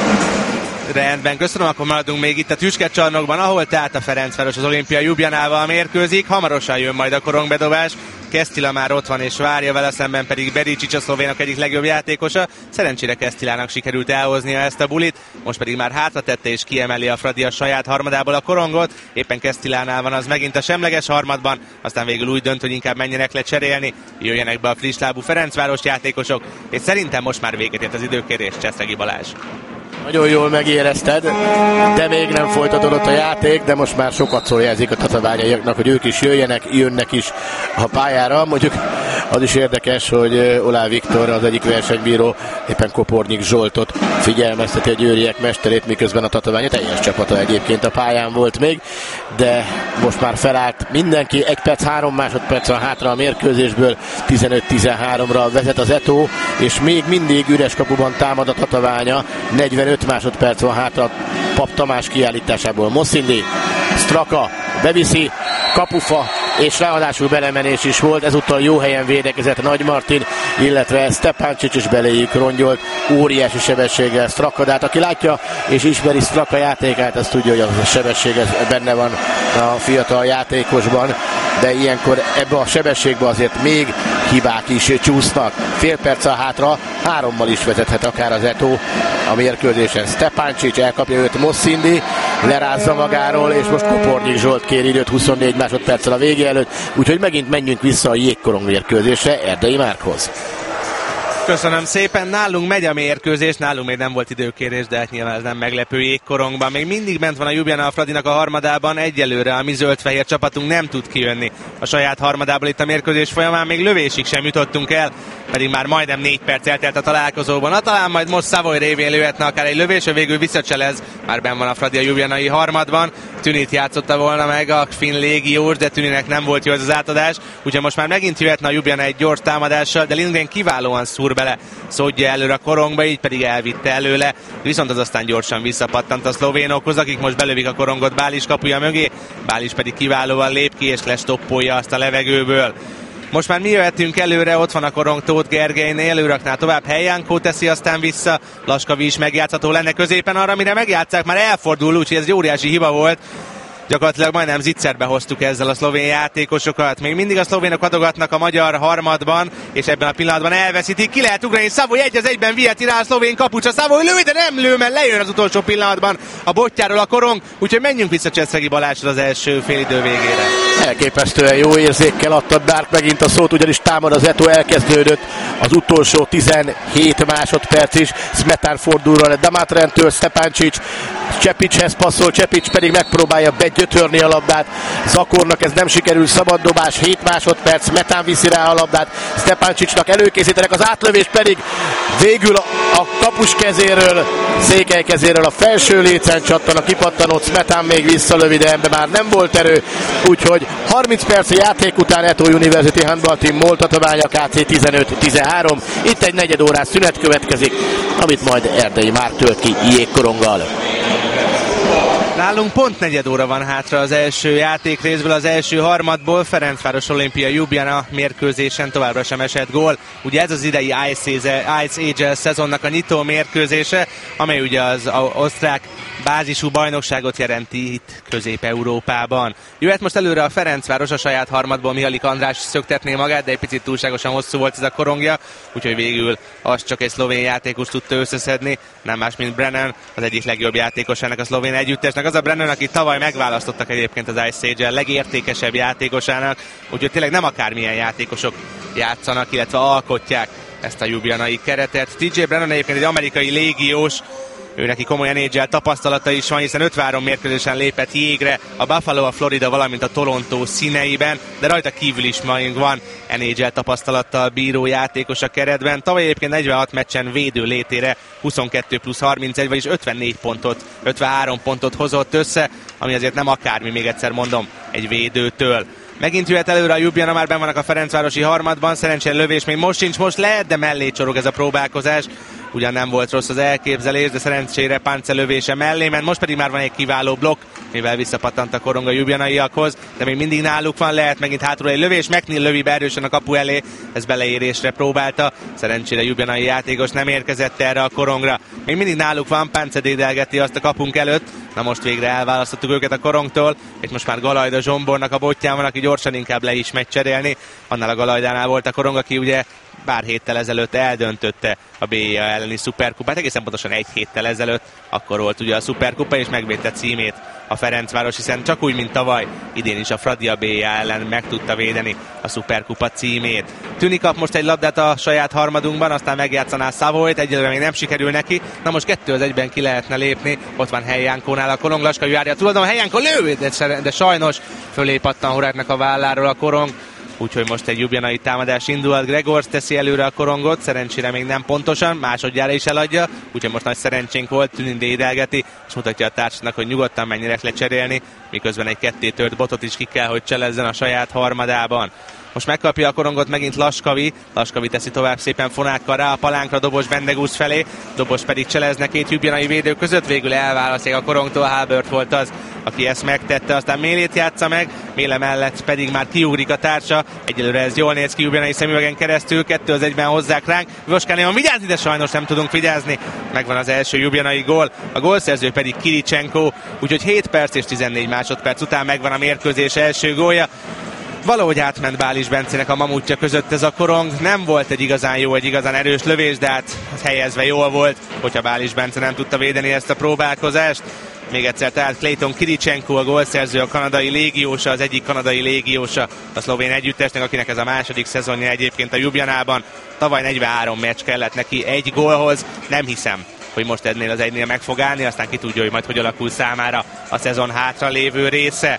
Rendben, köszönöm, akkor maradunk még itt a Tüske csarnokban, ahol tehát a Ferencváros az Olimpia Ljubljanával mérkőzik. Hamarosan jön majd a korongbedobás. Kesztila már ott van és várja, vele szemben pedig Bericsics, a szlovénok egyik legjobb játékosa. Szerencsére Kesztilának sikerült elhoznia ezt a bulit, most pedig már hátra tette és kiemeli a Fradi a saját harmadából a korongot. Éppen Kesztilánál van az megint a semleges harmadban, aztán végül úgy dönt, hogy inkább menjenek le cserélni, jöjjenek be a frisslábú Ferencváros játékosok, és szerintem most már véget ért az időkérés. Cseszregi Balázs. Nagyon jól megérezted, de még nem folytatódott a játék, de most már sokat szól jelzik a tatabányaiaknak, hogy ők is jöjjenek, jönnek is a pályára. Mondjuk az is érdekes, hogy Olá Viktor, az egyik versenybíró, éppen Kopornyik Zsoltot figyelmezteti a győriek mesterét, miközben a Tatabánya teljes csapata egyébként a pályán volt még, de most már felállt mindenki, egy perc, három másodperc van hátra a mérkőzésből, tizenöt tizenháromra vezet az Eto, és még mindig üres kapuban támad a Tatabánya, negyvenöt másodperc van hátra Pap Tamás kiállításából. Mosszindi, Straka beviszi, kapufa, és ráadásul belemenés is volt, ezúttal jó helyen védekezett Nagy Martin, illetve Stepáncsics is beléjük rongyolt, óriási sebességgel Straka, de hát aki látja és ismeri Straka játékát, azt tudja, hogy az a sebesség benne van a fiatal játékosban, de ilyenkor ebbe a sebességbe azért még hibák is csúsznak. Fél perccel hátra, hárommal is vezethet akár az Eto a mérkőzésen. Stepáncsics elkapja őt Mosszindi, lerázza magáról, és most Kupornyik Zsolt kér időt huszonnégy másodperccel a vége előtt, úgyhogy megint menjünk vissza a jégkorong mérkőzésre Erdei Márkhoz. Köszönöm szépen, nálunk megy a mérkőzés, nálunk még nem volt időkérés, de hát nyilván ez nem meglepő jégkorongban. Még mindig bent van a Ljubljana a Fradinak a harmadában, egyelőre a mi zöld-fehér csapatunk nem tud kijönni a saját harmadából itt a mérkőzés folyamán, még lövésig sem jutottunk el, pedig már majdnem négy perc eltelt a találkozóban. Na, talán majd most Savoy révén lőhetne akár egy lövés, a végül visszacselez, már benn van a Fradi a ljubljanai harmadban. Tünit játszotta volna meg a finn légiós, de Tüninek nem volt jó ez az átadás, úgyhogy most már megint jöhetne a Ljubljana egy gyors támadással, de Lindgren kiválóan szúr bele Szodja előre a korongba, így pedig elvitte előle, viszont az aztán gyorsan visszapattant a szlovénokhoz, akik most belövik a korongot Bális kapuja mögé, Bális pedig kiválóan lép ki és lestoppolja azt a levegőből. Most már mi jöhetünk előre, ott van a korong Tóth Gergelynél, ő rakná tovább, Helyankó teszi aztán vissza, Laskavi is megjátszható lenne középen, arra mire megjátszák, már elfordul, úgyhogy ez egy óriási hiba volt. Gyakorlatilag majdnem zicserbe hoztuk ezzel a szlovén játékosokat. Még mindig a szlovénok adogatnak a magyar harmadban, és ebben a pillanatban elveszítik. Ki lehet ugrani, Savoy egy az egyben viheti rá a szlovén kapucsa. Savoy lő, de nem lő, mert lejön az utolsó pillanatban a botjáról a korong. Úgyhogy menjünk vissza Cseszegi Balázsra az első félidő végére. Elképesztően jó érzékkel adta Bárk megint a szót, ugyanis támad az Eto, elkezdődött az utolsó tizenhét másodperc is. Smetán fordulra le Damatrentől, Stepancic Csepicshez passzol, Csepics pedig megpróbálja begyötörni a labdát. Zakornak ez nem sikerül, szabad dobás, hét másodperc, Smetán viszi rá a labdát, Stepancicnak előkészítenek, az átlövés pedig végül a, a kapus kezéről, Székely kezéről a felső lécen csattan a kipattanót, Smetán még visszalövi, de ebben már nem volt erő, úgyhogy harminc perc a játék után Eto University Handball Team Moltataványa ká cé tizenöt tizenhárom. Itt egy negyed órás szünet következik, amit majd Erdei Márk tölt ki jégkoronggal. Nálunk pont negyed óra van hátra az első játékrészből, az első harmadból. Ferencváros Olimpia Ljubljana mérkőzésen továbbra sem esett gól. Ugye ez az idei Ice Age szezonnak a nyitó mérkőzése, amely ugye az osztrák bázisú bajnokságot jelenti itt Közép-Európában. Jöhet most előre a Ferencváros a saját harmadból, Mihalik András szöktetné magát, de egy picit túlságosan hosszú volt ez a korongja, úgyhogy végül azt csak egy szlovén játékos tudta összeszedni, nem más, mint Brennan, az egyik legjobb játékos ennek a szlovén együttesnek. Az a Brennan, aki tavaly megválasztottak egyébként az Ice Age legértékesebb játékosának, úgyhogy tényleg nem akármilyen játékosok játszanak, illetve alkotják ezt a ljubljanai keretet. té jé Brennan egyébként egy amerikai légiós, ő neki komoly en há el tapasztalata is van, hiszen ötvenhárom mérkőzésen lépett jégre a Buffalo, a Florida, valamint a Toronto színeiben, de rajta kívül is majd van en há el tapasztalattal bíró játékos a keretben. Tavaly egyébként negyvenhat meccsen védő létére huszonkettő plusz harmincegy, vagyis ötvennégy pontot, ötvenhárom pontot hozott össze, ami azért nem akármi, még egyszer mondom, egy védőtől. Megint jöhet előre a Ljubljana, már benn vannak a ferencvárosi harmadban, szerencsére lövés még most sincs, most lehet, de mellé csorog ez a próbálkozás. Ugyan nem volt rossz az elképzelés, de szerencsére Pánce lövése mellé ment, most pedig már van egy kiváló blokk, mivel visszapattant a korong a ljubjanaiakhoz, de még mindig náluk van, lehet megint hátul egy lövés, McNeil lövi be erősen a kapu elé, ez beleérésre próbálta, szerencsére ljubjanai játékos nem érkezett erre a korongra. Még mindig náluk van, Pánce dédelgeti azt a kapunk előtt, na most végre elválasztottuk őket a korongtól, és most már Galajda Zsombornak a botján van, aki gyorsan inkább le is megy cserélni, annál a Galajdánál volt a korong, aki ugye pár héttel ezelőtt eldöntötte a bé á elleni szuperkupát, egészen pontosan egy héttel ezelőtt, akkor volt ugye a szuperkupa, és megvédte címét a Ferencváros, hiszen csak úgy, mint tavaly, idén is a Fradi a bé á ellen meg tudta védeni a szuperkupa címét. Tüni kap most egy labdát a saját harmadunkban, aztán megjátszaná Savoyt, egyelőre még nem sikerül neki, na most kettő az egyben ki lehetne lépni, ott van Helyankónál a korong, Laskavi várja a tulajdon, Helyankó lő, de, de sajnos fölé pattan Horáknak a válláról a korong, úgyhogy most egy ljubjanai támadás indul, Gregors teszi előre a korongot, szerencsére még nem pontosan, másodjára is eladja, úgyhogy most nagy szerencsénk volt, Tünin dédelgeti, és mutatja a társnak, hogy nyugodtan menjenek lecserélni, miközben egy ketté tört botot is ki kell, hogy cselezzen a saját harmadában. Most megkapja a korongot megint Laskavi, Laskavi teszi tovább szépen fonákkal rá a palánkra Dobos Bendegúz felé, Dobos pedig cselezne két ljubjanai védő között, végül elválasztják a korongtól, Halbert volt az, aki ezt megtette, aztán Mélét játsza meg, Méle mellett pedig már kiugrik a társa, egyelőre ez jól néz ki ljubjanai szemüvegen keresztül, kettő az egyben hozzák ránk, Voskánéban vigyázni, de sajnos nem tudunk vigyázni, megvan az első ljubjanai gól, a gólszerző pedig Kiricsenko, úgyhogy hét perc és tizennégy másodperc után megvan a mérkőzés első gólja. Valahogy átment Bális Bencének a mamutja között ez a korong, nem volt egy igazán jó, egy igazán erős lövés, de hát helyezve jól volt, hogyha Bális Bence nem tudta védeni ezt a próbálkozást. Még egyszer, tehát Clayton Kiricsenko, a gólszerző, a kanadai légiósa, az egyik kanadai légiósa a szlovén együttesnek, akinek ez a második szezonja egyébként a Ljubljanában. Tavaly negyvenhárom meccs kellett neki egy gólhoz. Nem hiszem, hogy most ennél az egynél meg fog állni, aztán ki tudja, hogy majd hogy alakul számára a szezon hátra lévő része.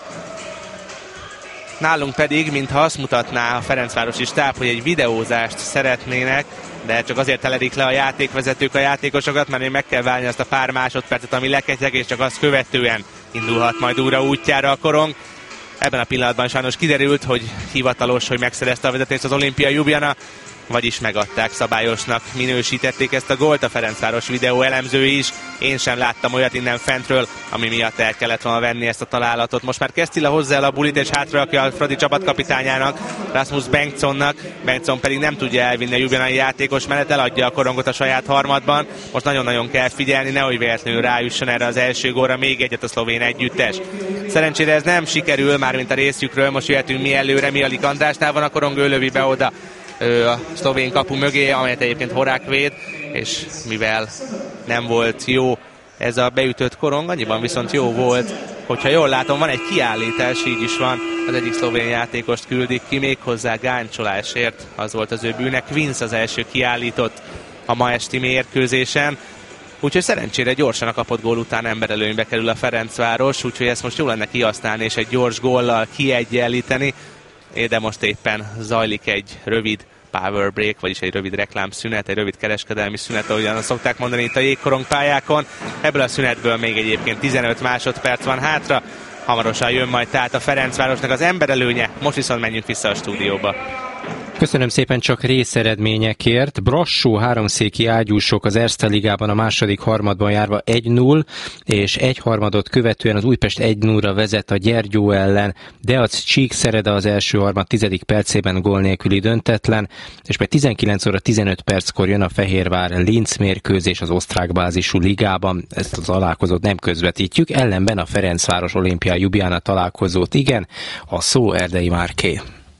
Nálunk pedig, mintha azt mutatná a ferencvárosi stáb, hogy egy videózást szeretnének, de csak azért teledik le a játékvezetők a játékosokat, mert még meg kell válni azt a pár másodpercet, ami leketyeg, és csak azt követően indulhat majd újra útjára a korong. Ebben a pillanatban sajnos kiderült, hogy hivatalos, hogy megszerezte a vezetést az Olimpia Ljubljana, vagyis megadták, szabályosnak minősítették ezt a gólt, a Ferencváros videó elemzői is. Én sem láttam olyat innen fentről, ami miatt el kellett volna venni ezt a találatot. Most már Kesztila hozzá el a bulit, és hátrarakja a Fradi csapatkapitányának, Rasmus Bengtssonnak. Bengtsson pedig nem tudja elvinni a ljubljanai játékos mellett, eladja a korongot a saját harmadban. Most nagyon-nagyon kell figyelni, nehogy véletlenül rájusson erre az első gólra még egyet a szlovén együttes. Szerencsére ez nem sikerül, mármint a részükről. Most jöhetünk mi előre, Mialik Andrásnál van a korong, ő lövi be oda a szlovén kapu mögé, amelyet egyébként Horák véd, és mivel nem volt jó ez a beütött korong, annyiban viszont jó volt, hogyha jól látom, van egy kiállítás, így is van, az egyik szlovén játékost küldik ki, méghozzá gáncsolásért, az volt az ő bűne. Quince az első kiállított a ma esti mérkőzésen, úgyhogy szerencsére gyorsan a kapott gól után emberelőnybe kerül a Ferencváros, úgyhogy ezt most jó lenne kihasználni és egy gyors góllal kiegyenlíteni, de most éppen zajlik egy rövid power break, vagyis egy rövid reklámszünet, egy rövid kereskedelmi szünet, ahogyan szokták mondani itt a jégkorongpályákon. Ebből a szünetből még egyébként tizenöt másodperc van hátra, hamarosan jön majd tehát a Ferencvárosnak az emberelőnye, most viszont menjünk vissza a stúdióba. Köszönöm szépen, csak részeredményekért. Brassó háromszéki ágyúsok az Erste Ligában a második harmadban járva egy null, és egy harmadot követően az Újpest egy nullra vezet a Gyergyó ellen. Deac Csíkszereda az első harmad tizedik percében gól nélküli döntetlen, és majd tizenkilenc óra tizenöt perckor jön a Fehérvár Linz mérkőzés az osztrák bázisú ligában. Ezt az találkozót nem közvetítjük, ellenben a Ferencváros Olimpia Ljubljana találkozót igen, a szó Erdei Márké.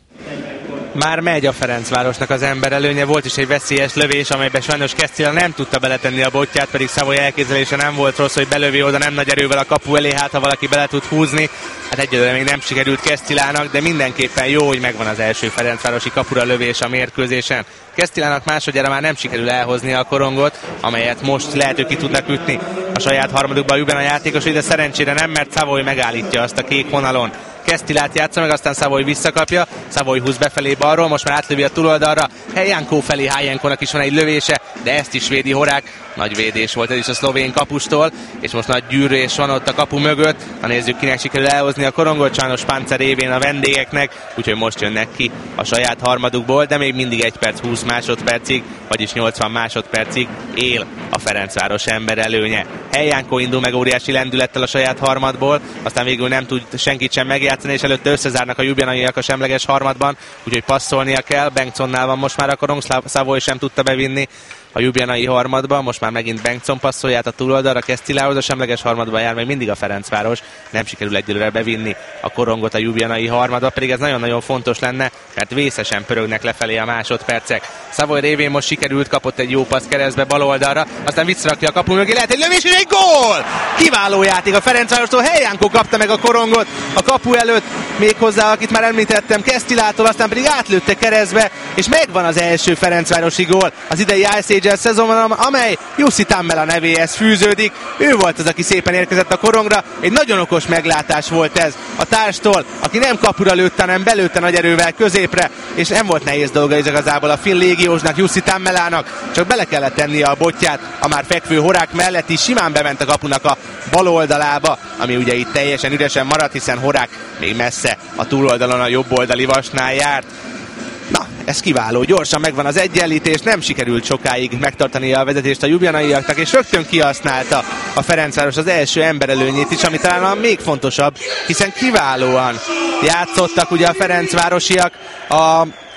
Már megy a Ferencvárosnak az emberelőnye, volt is egy veszélyes lövés, amelyben sajnos Kesztyila nem tudta beletenni a botját, pedig Savoy elképzelése nem volt rossz, hogy belövi oda nem nagy erővel a kapu elé, hát ha valaki bele tud húzni. Hát egyelőre még nem sikerült Kesztylának, de mindenképpen jó, hogy megvan az első ferencvárosi kapura lövés a mérkőzésen. Kesztylának másodjára már nem sikerül elhozni a korongot, amelyet most lehet, hogy ki tudnak ütni a saját harmadukban a játékos, de szerencsére nem, mert Savoy megállítja azt a kék vonalon. Kesztylát játsza meg, aztán Savoy visszakapja, Savoy húz befelé balról, most már átlövi a túloldalra, Helyankó felé, Helyankónak is van egy lövése, de ezt is védi Horák. Nagy védés volt ez is a szlovén kapustól, és most nagy gyűrés van ott a kapu mögött. Ha nézzük, kinek sikerül elhozni a korongot, sajnos Páncer révén a vendégeknek, úgyhogy most jönnek ki a saját harmadukból, de még mindig egy perc húsz másodpercig, vagyis nyolcvan másodpercig él a Ferencváros ember előnye. Helyankó indul meg óriási lendülettel a saját harmadból, aztán végül nem tud senkit sem megjátszani, és előtte összezárnak a ljubljanaiak a semleges harmadban, úgyhogy passzolnia kell. Bengtssonnál van most már a korong, Savoy sem tudta bevinni a ljubljanai harmadba, most már megint Bengtsson passzolját a túloldalra, Kesztylához, a semleges harmadban jár még mindig a Ferencváros, nem sikerül egyelőre bevinni a korongot a ljubljanai harmadba, pedig ez nagyon-nagyon fontos lenne, mert vészesen pörögnek lefelé a másodpercek. Savoy révén most sikerült, kapott egy jó passz keresztbe bal oldalra, aztán visszarakja a kapu mögé, lehet egy lövés és egy gól! Kiváló játék a Ferencvárostól, Helyankó kapta meg a korongot a kapu előtt, méghozzá, akit már említettem, Kesztylától, aztán pedig átlőtte keresztbe, és megvan az első ferencvárosi gól az idei i es há el szezonban, amely Jussi Tammela nevéhez fűződik. Ő volt az, aki szépen érkezett a korongra. Egy nagyon okos meglátás volt ez a társtól, aki nem kapura lőtte, hanem belőtte nagy erővel középre, és nem volt nehéz dolga igazából a finn légiósnak, Jussi Tammelának, csak bele kellett tennie a botját a már fekvő Horák mellett, is simán bement a kapunak a bal oldalába, ami ugye itt teljesen üresen maradt, hiszen Horák még messze a túloldalon a jobb oldali vasnál járt. Na, ez kiváló, gyorsan megvan az egyenlítés, nem sikerült sokáig megtartani a vezetést a ljubljanaiaknak, és rögtön kihasználta a Ferencváros az első emberelőnyét is, ami talán a még fontosabb, hiszen kiválóan játszottak ugye a ferencvárosiak a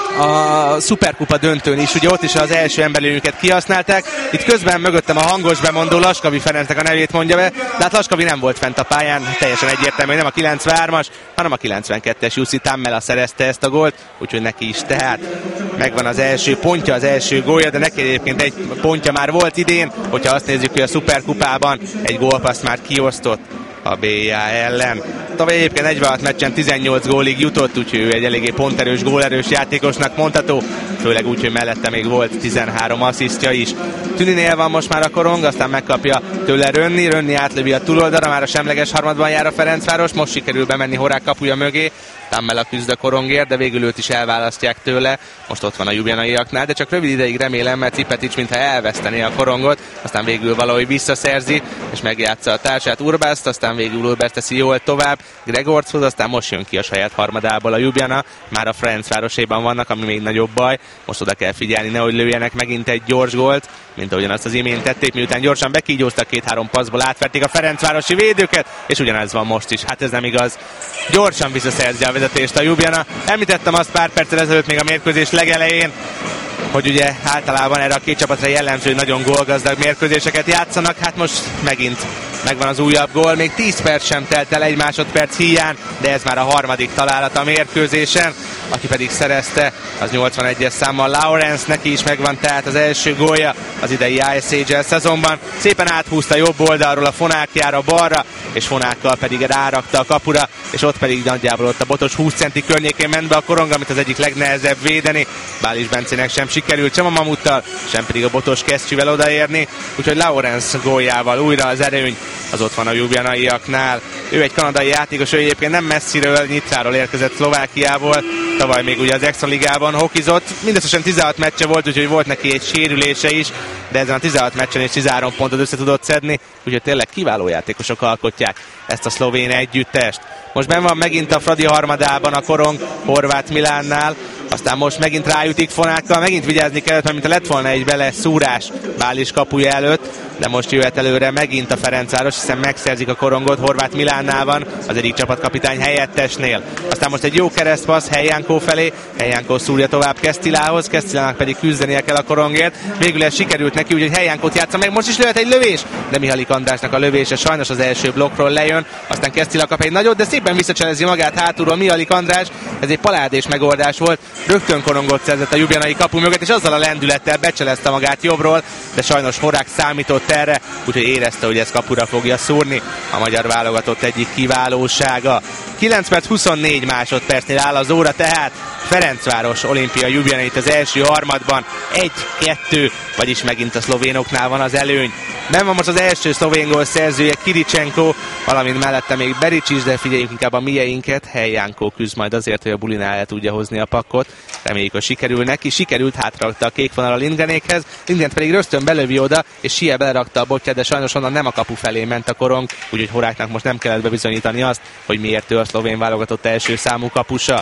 a Szuperkupa döntőn is, ugye ott is az első emberlőnyüket kihasználták. Itt közben mögöttem a hangos bemondó Laskavi Ferencnek a nevét mondja be, de hát Laskavi nem volt fent a pályán, teljesen egyértelmű, hogy nem a kilencvenhármas, hanem a kilencvenkettes Jussi Tammela szerezte ezt a gólt, úgyhogy neki is tehát megvan az első pontja, az első gólja, de neki egyébként egy pontja már volt idén, hogyha azt nézzük, hogy a Szuperkupában egy gólpaszt már kiosztott a bé i á ellen. Tavaly egyébként negyvenhat meccsen tizennyolc gólig jutott, úgyhogy ő egy eléggé ponterős, gólerős játékosnak mondható, főleg úgy, hogy mellette még volt tizenhárom asszisztja is. Tüninél van most már a korong, aztán megkapja tőle Rönni, Rönni átlövi a túloldalra, már a semleges harmadban jár a Ferencváros, most sikerül bemenni Horák kapuja mögé, Tammela küzd a korongért, de végül őt is elválasztják tőle. Most ott van a ljubljanaiaknál, de csak rövid ideig remélem, mert Cipetics mintha elvesztené a korongot, aztán végül valahogy visszaszerzi, és megjátsza a társát Urbászt, aztán végül Urbász teszi jól tovább Gregorchoz, aztán most jön ki a saját harmadából a Ljubljana, már a Ferencvároséban vannak, ami még nagyobb baj. Most oda kell figyelni, nehogy lőjenek megint egy gyors gólt, mint ahogyan azt az imént tették, miután gyorsan bekígyóztak két-három passzból, átverték a ferencvárosi védőket, és ugyanez van most is. Hát ez nem igaz. Gyorsan visszaszerzi a vezetést a Ljubljana. Említettem azt pár perccel ezelőtt még a mérkőzés legelején, hogy ugye általában erre a két csapatra jellemző, hogy nagyon gólgazdag mérkőzéseket játszanak, hát most megint megvan az újabb gól, még tíz perc sem telt el egy másodperc híján, de ez már a harmadik találat a mérkőzésen, aki pedig szerezte, az nyolcvanegyes számmal Lawrence, neki is megvan tehát az első gólja az idei i es há el szezonban. Szépen áthúzta jobb oldalról a Fonákjára balra, és Fonákkal pedig rárakta a kapura, és ott pedig nagyjából ott a botos húsz centi környékén ment be a korong, amit az egyik legnehezebb védeni. Bális Bencének sem sikerült, sem a Mamuttal, sem pedig a botos kesztyűvel odaérni, úgyhogy Lawrence góljával újra az erőny az ott van a ljubljanaiaknál. Ő egy kanadai játékos, ő egyébként nem messziről, Nyitráról érkezett Szlovákiából, tavaly még ugye az Extra Ligában hokizott, mindösszesen tizenhat meccse volt, úgyhogy volt neki egy sérülése is, de ezen a tizenhat meccsen is tizenhárom pontot össze tudott szedni, úgyhogy tényleg kiváló játékosok alkotják ezt a szlovén együttest. Most benn van megint a Fradi harmadában a korong Horváth Milánnál, aztán most megint rájutik Fonákkal, megint vigyázni kellett, mert mintha lett volna egy bele szúrás Bális kapuja előtt, de most jöhet előre megint a Ferencváros, hiszen megszerzik a korongot, Horváth Milánnál van, az egyik csapatkapitány helyettesnél. Aztán most egy jó keresztpassz Helyankó felé, Helyankó szúrja tovább Kesztilához, Kesztilának pedig küzdenie kell a korongért. Végül ez sikerült neki, úgyhogy Helyankót játsza meg, most is lőhet egy lövés, de Mihalik Andrásnak a lövése sajnos az első blokkról lejön, aztán Kesztila kap egy nagyot, de szépen visszacselezi magát hátulról Mihalik András, ez egy paládés megoldás volt, rögtön korongot szerzett a ljubljanai kapu mögött, és azzal a lendülettel becselezte magát jobbról, de sajnos Horák számított erre, úgyhogy érezte, hogy ez kapura fogja szúrni. A magyar válogatott egyik kiválósága. kilenc perc huszonnégy másodpercnél áll az óra, tehát Ferencváros Olimpia Ljubljana itt az első harmadban egy-kettő, vagyis megint a szlovénoknál van az előny. Nem van most az első szlovén gól szerzője Kiricsenko, valamint mellette még Bericsics, de figyeljünk inkább a mieinket. Helyankó küzd majd azért, hogy a bulinál el tudja hozni a pakkot. Reméljük, hogy sikerül neki. Sikerült, hátrarakta a kék vonal a Lindgrenékhez, Lindgren pedig rögtön belövi oda, és Sie belerakta a botját, de sajnos onnan nem a kapu felé ment a korong, úgyhogy Horáknak most nem kellett bebizonyítani azt, hogy miért ő a szlovén válogatott első számú kapusa.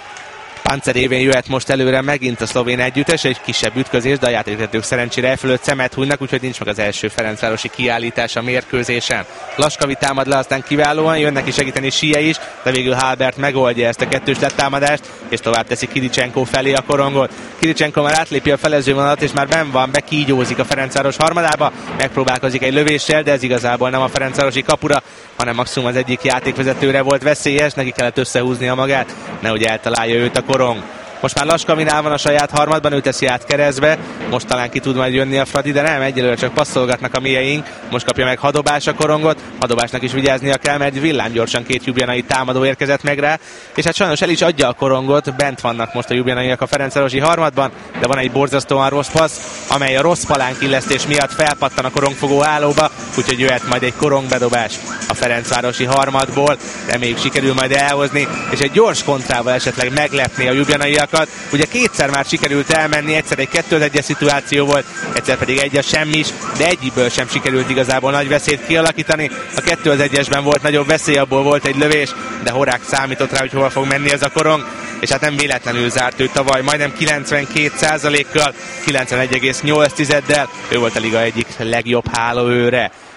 Pancer révén jöhet most előre megint a szlovén együttes, egy kisebb ütközés, de a játékvezetők szerencsére elfölött szemet hunynak, úgyhogy nincs meg az első ferencvárosi kiállítás a mérkőzésen. Laskavi támad le, aztán kiválóan, jönnek is segíteni Sie is, de végül Halbert megoldja ezt a kettős lettámadást, és tovább teszi Kiricsenko felé a korongot. Kiricsenko már átlépi a felezővonalat, és már benn van, bekígyózik a Ferencváros harmadába, megpróbálkozik egy lövéssel, de ez igazából nem a ferencvárosi kapura, hanem maximum az egyik játékvezetőre volt veszélyes, neki kellett összehúznia magát, nehogy eltalálja őt a korong. Most már Laskavinál van a saját harmadban, ő teszi át keresztbe, most talán ki tud majd jönni a Fradi, de nem, egyelőre csak passzolgatnak a mieink. Most kapja meg Hadobás a korongot, Hadobásnak is vigyáznia kell, mert villámgyorsan két ljubljanai támadó érkezett meg rá, és hát sajnos el is adja a korongot, bent vannak most a ljubljanaiak a ferencvárosi harmadban, de van egy borzasztóan rossz passz, amely a rossz palánkillesztés miatt felpattan a korongfogó állóba, úgyhogy jöhet majd egy korongbedobás a ferencvárosi harmadból, reméljük sikerül majd elhozni, és egy gyors kontrával esetleg meglepni a ljubljanaiak. Ugye kétszer már sikerült elmenni, egyszer egy kettő egyes szituáció volt, egyszer pedig egy a semmis, de egyiből sem sikerült igazából nagy veszélyt kialakítani. A kettő egyesben volt nagyobb veszély, abból volt egy lövés, de Horák számított rá, hogy hova fog menni ez a korong, és hát nem véletlenül zárt ő tavaly, majdnem kilencvenkét százalékkal, kilencvenegy egész nyolc tizeddel, ő volt a liga egyik legjobb hálóőre.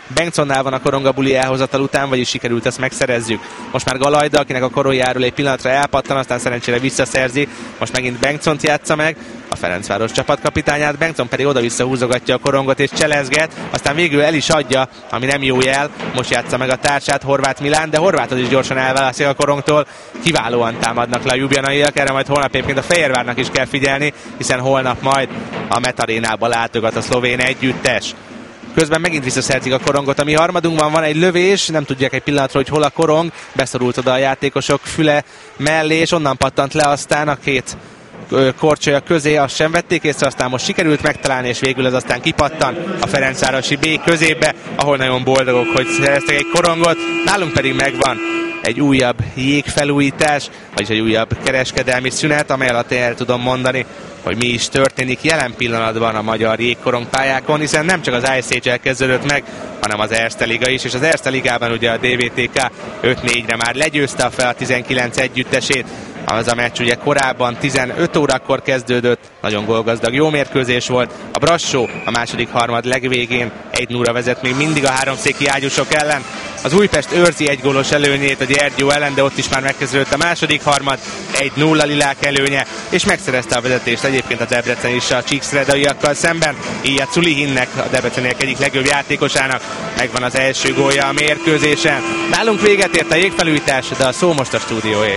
Bengtsonnál van a korong a buli elhozatal után, vagyis sikerült ezt megszerezzük. Most már Galajda, akinek a koronjáról egy pillanatra elpattan, aztán szerencsére visszaszerzi. Most megint Bengtssont játsza meg, a Ferencváros csapatkapitányát. Bengtsson pedig oda-vissza húzogatja a korongot és cselezget, aztán végül el is adja, ami nem jó jel. Most játsza meg a társát Horváth Milán, de Horváth is gyorsan elválaszik a korongtól. Kiválóan támadnak le a ljubljanaiak, erre majd holnap egyébként a Fehérvárnak is kell figyelni, hiszen holnap majd a Metarénába látogat a szlovén együttes. Közben megint visszaszerzik a korongot, ami harmadunkban van egy lövés, nem tudják egy pillanatra, hogy hol a korong, beszorult oda a játékosok füle mellé, és onnan pattant le aztán a két korcsolya közé, azt sem vették észre, aztán most sikerült megtalálni, és végül ez aztán kipattan a Ferencvárosi B középbe, ahol nagyon boldogok, hogy szereztek egy korongot, nálunk pedig megvan egy újabb jégfelújítás, vagyis egy újabb kereskedelmi szünet, amely alatt el tudom mondani, hogy mi is történik jelen pillanatban a magyar jégkorongpályákon, hiszen nem csak az i es há el kezdődött meg, hanem az Erste Liga is, és az Erste Ligában ugye a dé vé té ká öt négyre már legyőzte a fel a tizenkilenc együttesét. Az a meccs ugye korábban tizenöt órakor kezdődött, nagyon gólgazdag, jó mérkőzés volt. A Brassó a második harmad legvégén egy nulla vezet még mindig a háromszéki ágyúsok ellen. Az Újpest őrzi egy gólos előnyét a Gyergyó ellen, de ott is már megkezdődött a második harmad, egy nulla Lilák előnye, és megszerezte a vezetést egyébként a Debrecen is a Csíkszredaiakkal szemben. Így a Culihinnek, a Debreceniek egyik legjobb játékosának megvan az első gólja a mérkőzésen. Nálunk véget ért a jégfelújítás, de a szó most a stúdióé.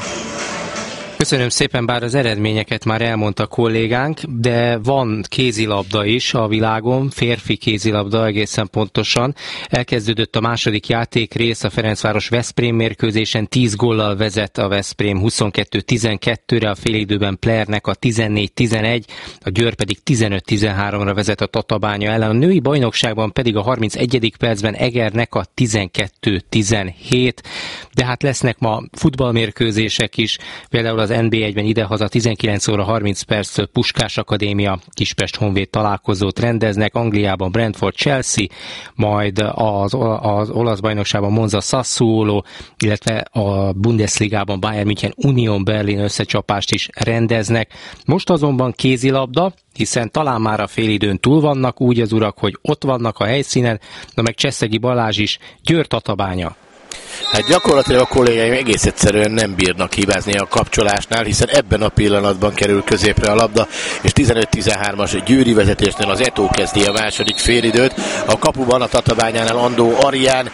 Köszönöm szépen, bár az eredményeket már elmondta a kollégánk, de van kézilabda is a világon, férfi kézilabda egészen pontosan. Elkezdődött a második játékrész, a Ferencváros Veszprém mérkőzésen, tíz góllal vezet a Veszprém huszonkettő tizenkettőre, a félidőben Plernek a tizennégy tizenegy, a Győr pedig tizenöt tizenháromra vezet a Tatabánya ellen. A női bajnokságban pedig a harmincegyedik percben Egernek a tizenkettő tizenhét, de hát lesznek ma futballmérkőzések is, például az en bé egyben idehaza tizenkilenc óra harminc perc Puskás Akadémia Kispest Honvéd találkozót rendeznek, Angliában Brentford Chelsea, majd az, az olasz bajnokságban Monza Sassuolo, illetve a Bundesligában Bayern München Union Berlin összecsapást is rendeznek. Most azonban kézilabda, hiszen talán már a félidőn túl vannak úgy az urak, hogy ott vannak a helyszínen, de meg Cseszegi Balázs is, Győr Tatabánya. Hát gyakorlatilag a kollégáim egész egyszerűen nem bírnak hibázni a kapcsolásnál, hiszen ebben a pillanatban kerül középre a labda, és tizenöt tizenhármas győri vezetésnél az Eto kezdi a második félidőt. A kapuban a Tatabányánál Andó Arián,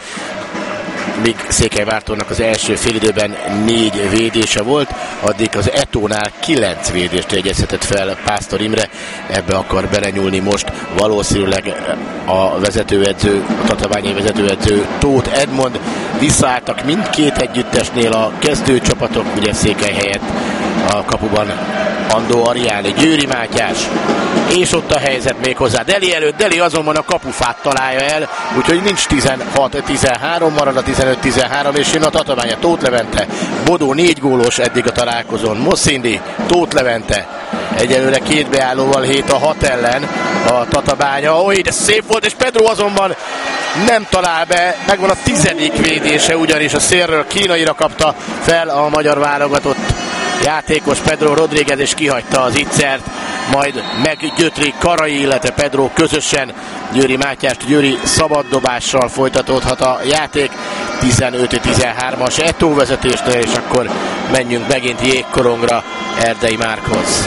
míg Székelyvártónak az első félidőben négy védése volt, addig az Etónál kilenc védést jegyezhetett fel Pásztor Imre, ebbe akar belenyúlni most valószínűleg a vezetőedző, a tatabányi vezetőedző Tóth Edmond. Visszaálltak mindkét együttesnél a kezdőcsapatok, ugye Székely helyett a kapuban Andó Arián, Győri Mátyás, és ott a helyzet még hozzá Deli előtt, Deli azonban a kapufát találja el, úgyhogy nincs tizenhat tizenhárom, marad a tizenöt tizenhárom, és jön a Tatabánya. Tóth Levente, Bodó négy gólos eddig a találkozón, Mosszindi, Tóth Levente, egyelőre két beállóval hét a hat ellen a Tatabánya. Oly, de szép volt, és Pedro azonban nem talál be, megvan a tizedik védése, ugyanis a szélről kínaira kapta fel a magyar válogatott játékos Pedro Rodríguez, és kihagyta az ittszert, majd meggyötri Karai, illetve Pedro közösen Győri Mátyást, Győri szabaddobással folytatódhat a játék. tizenöt tizenhármas Eto vezetésnél, és akkor menjünk megint jégkorongra Erdei Márkhoz.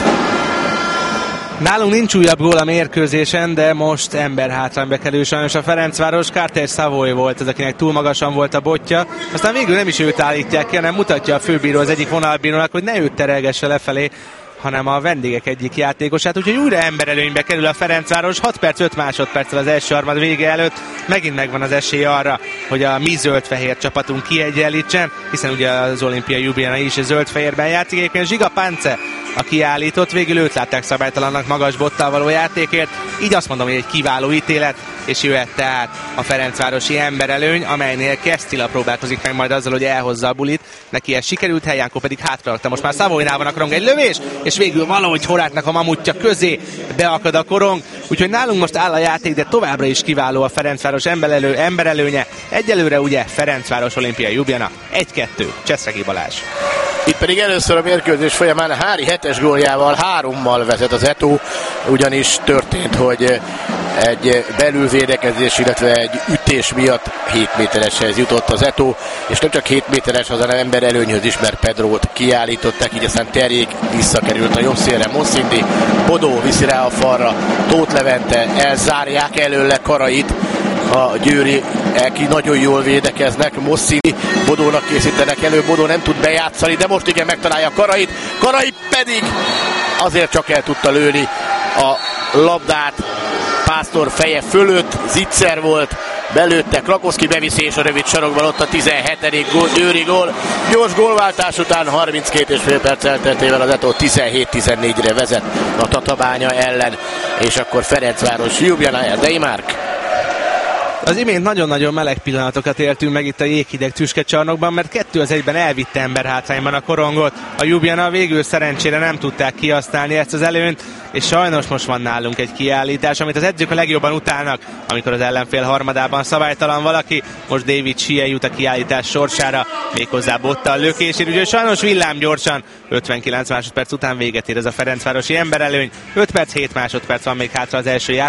Nálunk nincs újabb gól a mérkőzésen, de most ember hátrányba kerül sajnos a Ferencváros. Carter Savoy volt az, akinek túl magasan volt a botja. Aztán végül nem is őt állítják ki, hanem mutatja a főbíró az egyik vonalbírónak, hogy ne őt terelgesse lefelé, hanem a vendégek egyik játékosát, úgyhogy újra emberelőnybe kerül a Ferencváros. hat perc öt másodperccel az első harmad vége előtt. Megint megvan az esély arra, hogy a mi zöld-fehér csapatunk kiegyenlítsen, hiszen ugye az Olimpia Ljubljana is zöld-fehérben játszik. Egyébként Zsiga Pánce a kiállított, végül őt látták szabálytalannak magas bottal való játékért. Így azt mondom, hogy egy kiváló ítélet, és jöhet tehát a ferencvárosi emberelőny, amelynél Kesztila próbálkozik meg majd azzal, hogy elhozza a bulit. Neki ez sikerült, Helyánkó pedig hátrarakta. Most már Savoynál van a korong, egy lövés, és végül valahogy Horátnak a mamutja közé beakad a korong. Úgyhogy nálunk most áll a játék, de továbbra is kiváló a Ferencváros emberelő, emberelőnye. Egyelőre ugye Ferencváros Olimpia Ljubljana egy kettő, Cseszegi Balázs. Itt pedig először a mérkőzés folyamán Hári hetes góljával hárommal vezet az Eto, ugyanis történt, hogy egy belülvédekezés, illetve egy ütés miatt hét métereshez jutott az Eto, és nem csak hét méteres, hanem ember előnyhöz is, mert Pedrót kiállították, így aztán Terjék visszakerült a jobb szélre, Mosszindi, Bodó viszi rá a falra, Tóth Levente, elzárják előle Karait, a győri, aki nagyon jól védekeznek, Mosszini, Bodónak készítenek elő, Bodó nem tud bejátszani, de most igen megtalálja Karait, Karai pedig azért csak el tudta lőni a labdát Pásztor feje fölött, zicser volt, belőtte, Krakoszki beviszi, és a rövid sarokban ott a tizenhetedik gól, győri gól. Gyors gólváltás után harminckét és fél perc elteltével az Eto tizenhét tizennégyre vezet a Tatabánya ellen, és akkor Ferencváros, Ljubljana, Erdei Márk. Az imént nagyon-nagyon meleg pillanatokat éltünk meg itt a jéghideg tüskecsarnokban, mert kettő az egyben elvitte emberhátrányban a Korongot. A Ljubljana végül szerencsére nem tudták kihasználni ezt az előnyt, és sajnos most van nálunk egy kiállítás, amit az edzők a legjobban utálnak, amikor az ellenfél harmadában szabálytalan valaki. Most David Schie jut a kiállítás sorsára, méghozzá Bottal lökésért, úgyhogy sajnos villámgyorsan ötvenkilenc másodperc után véget ér ez a ferencvárosi emberelőny. öt perc, hét másodperc van még hátra az első játék.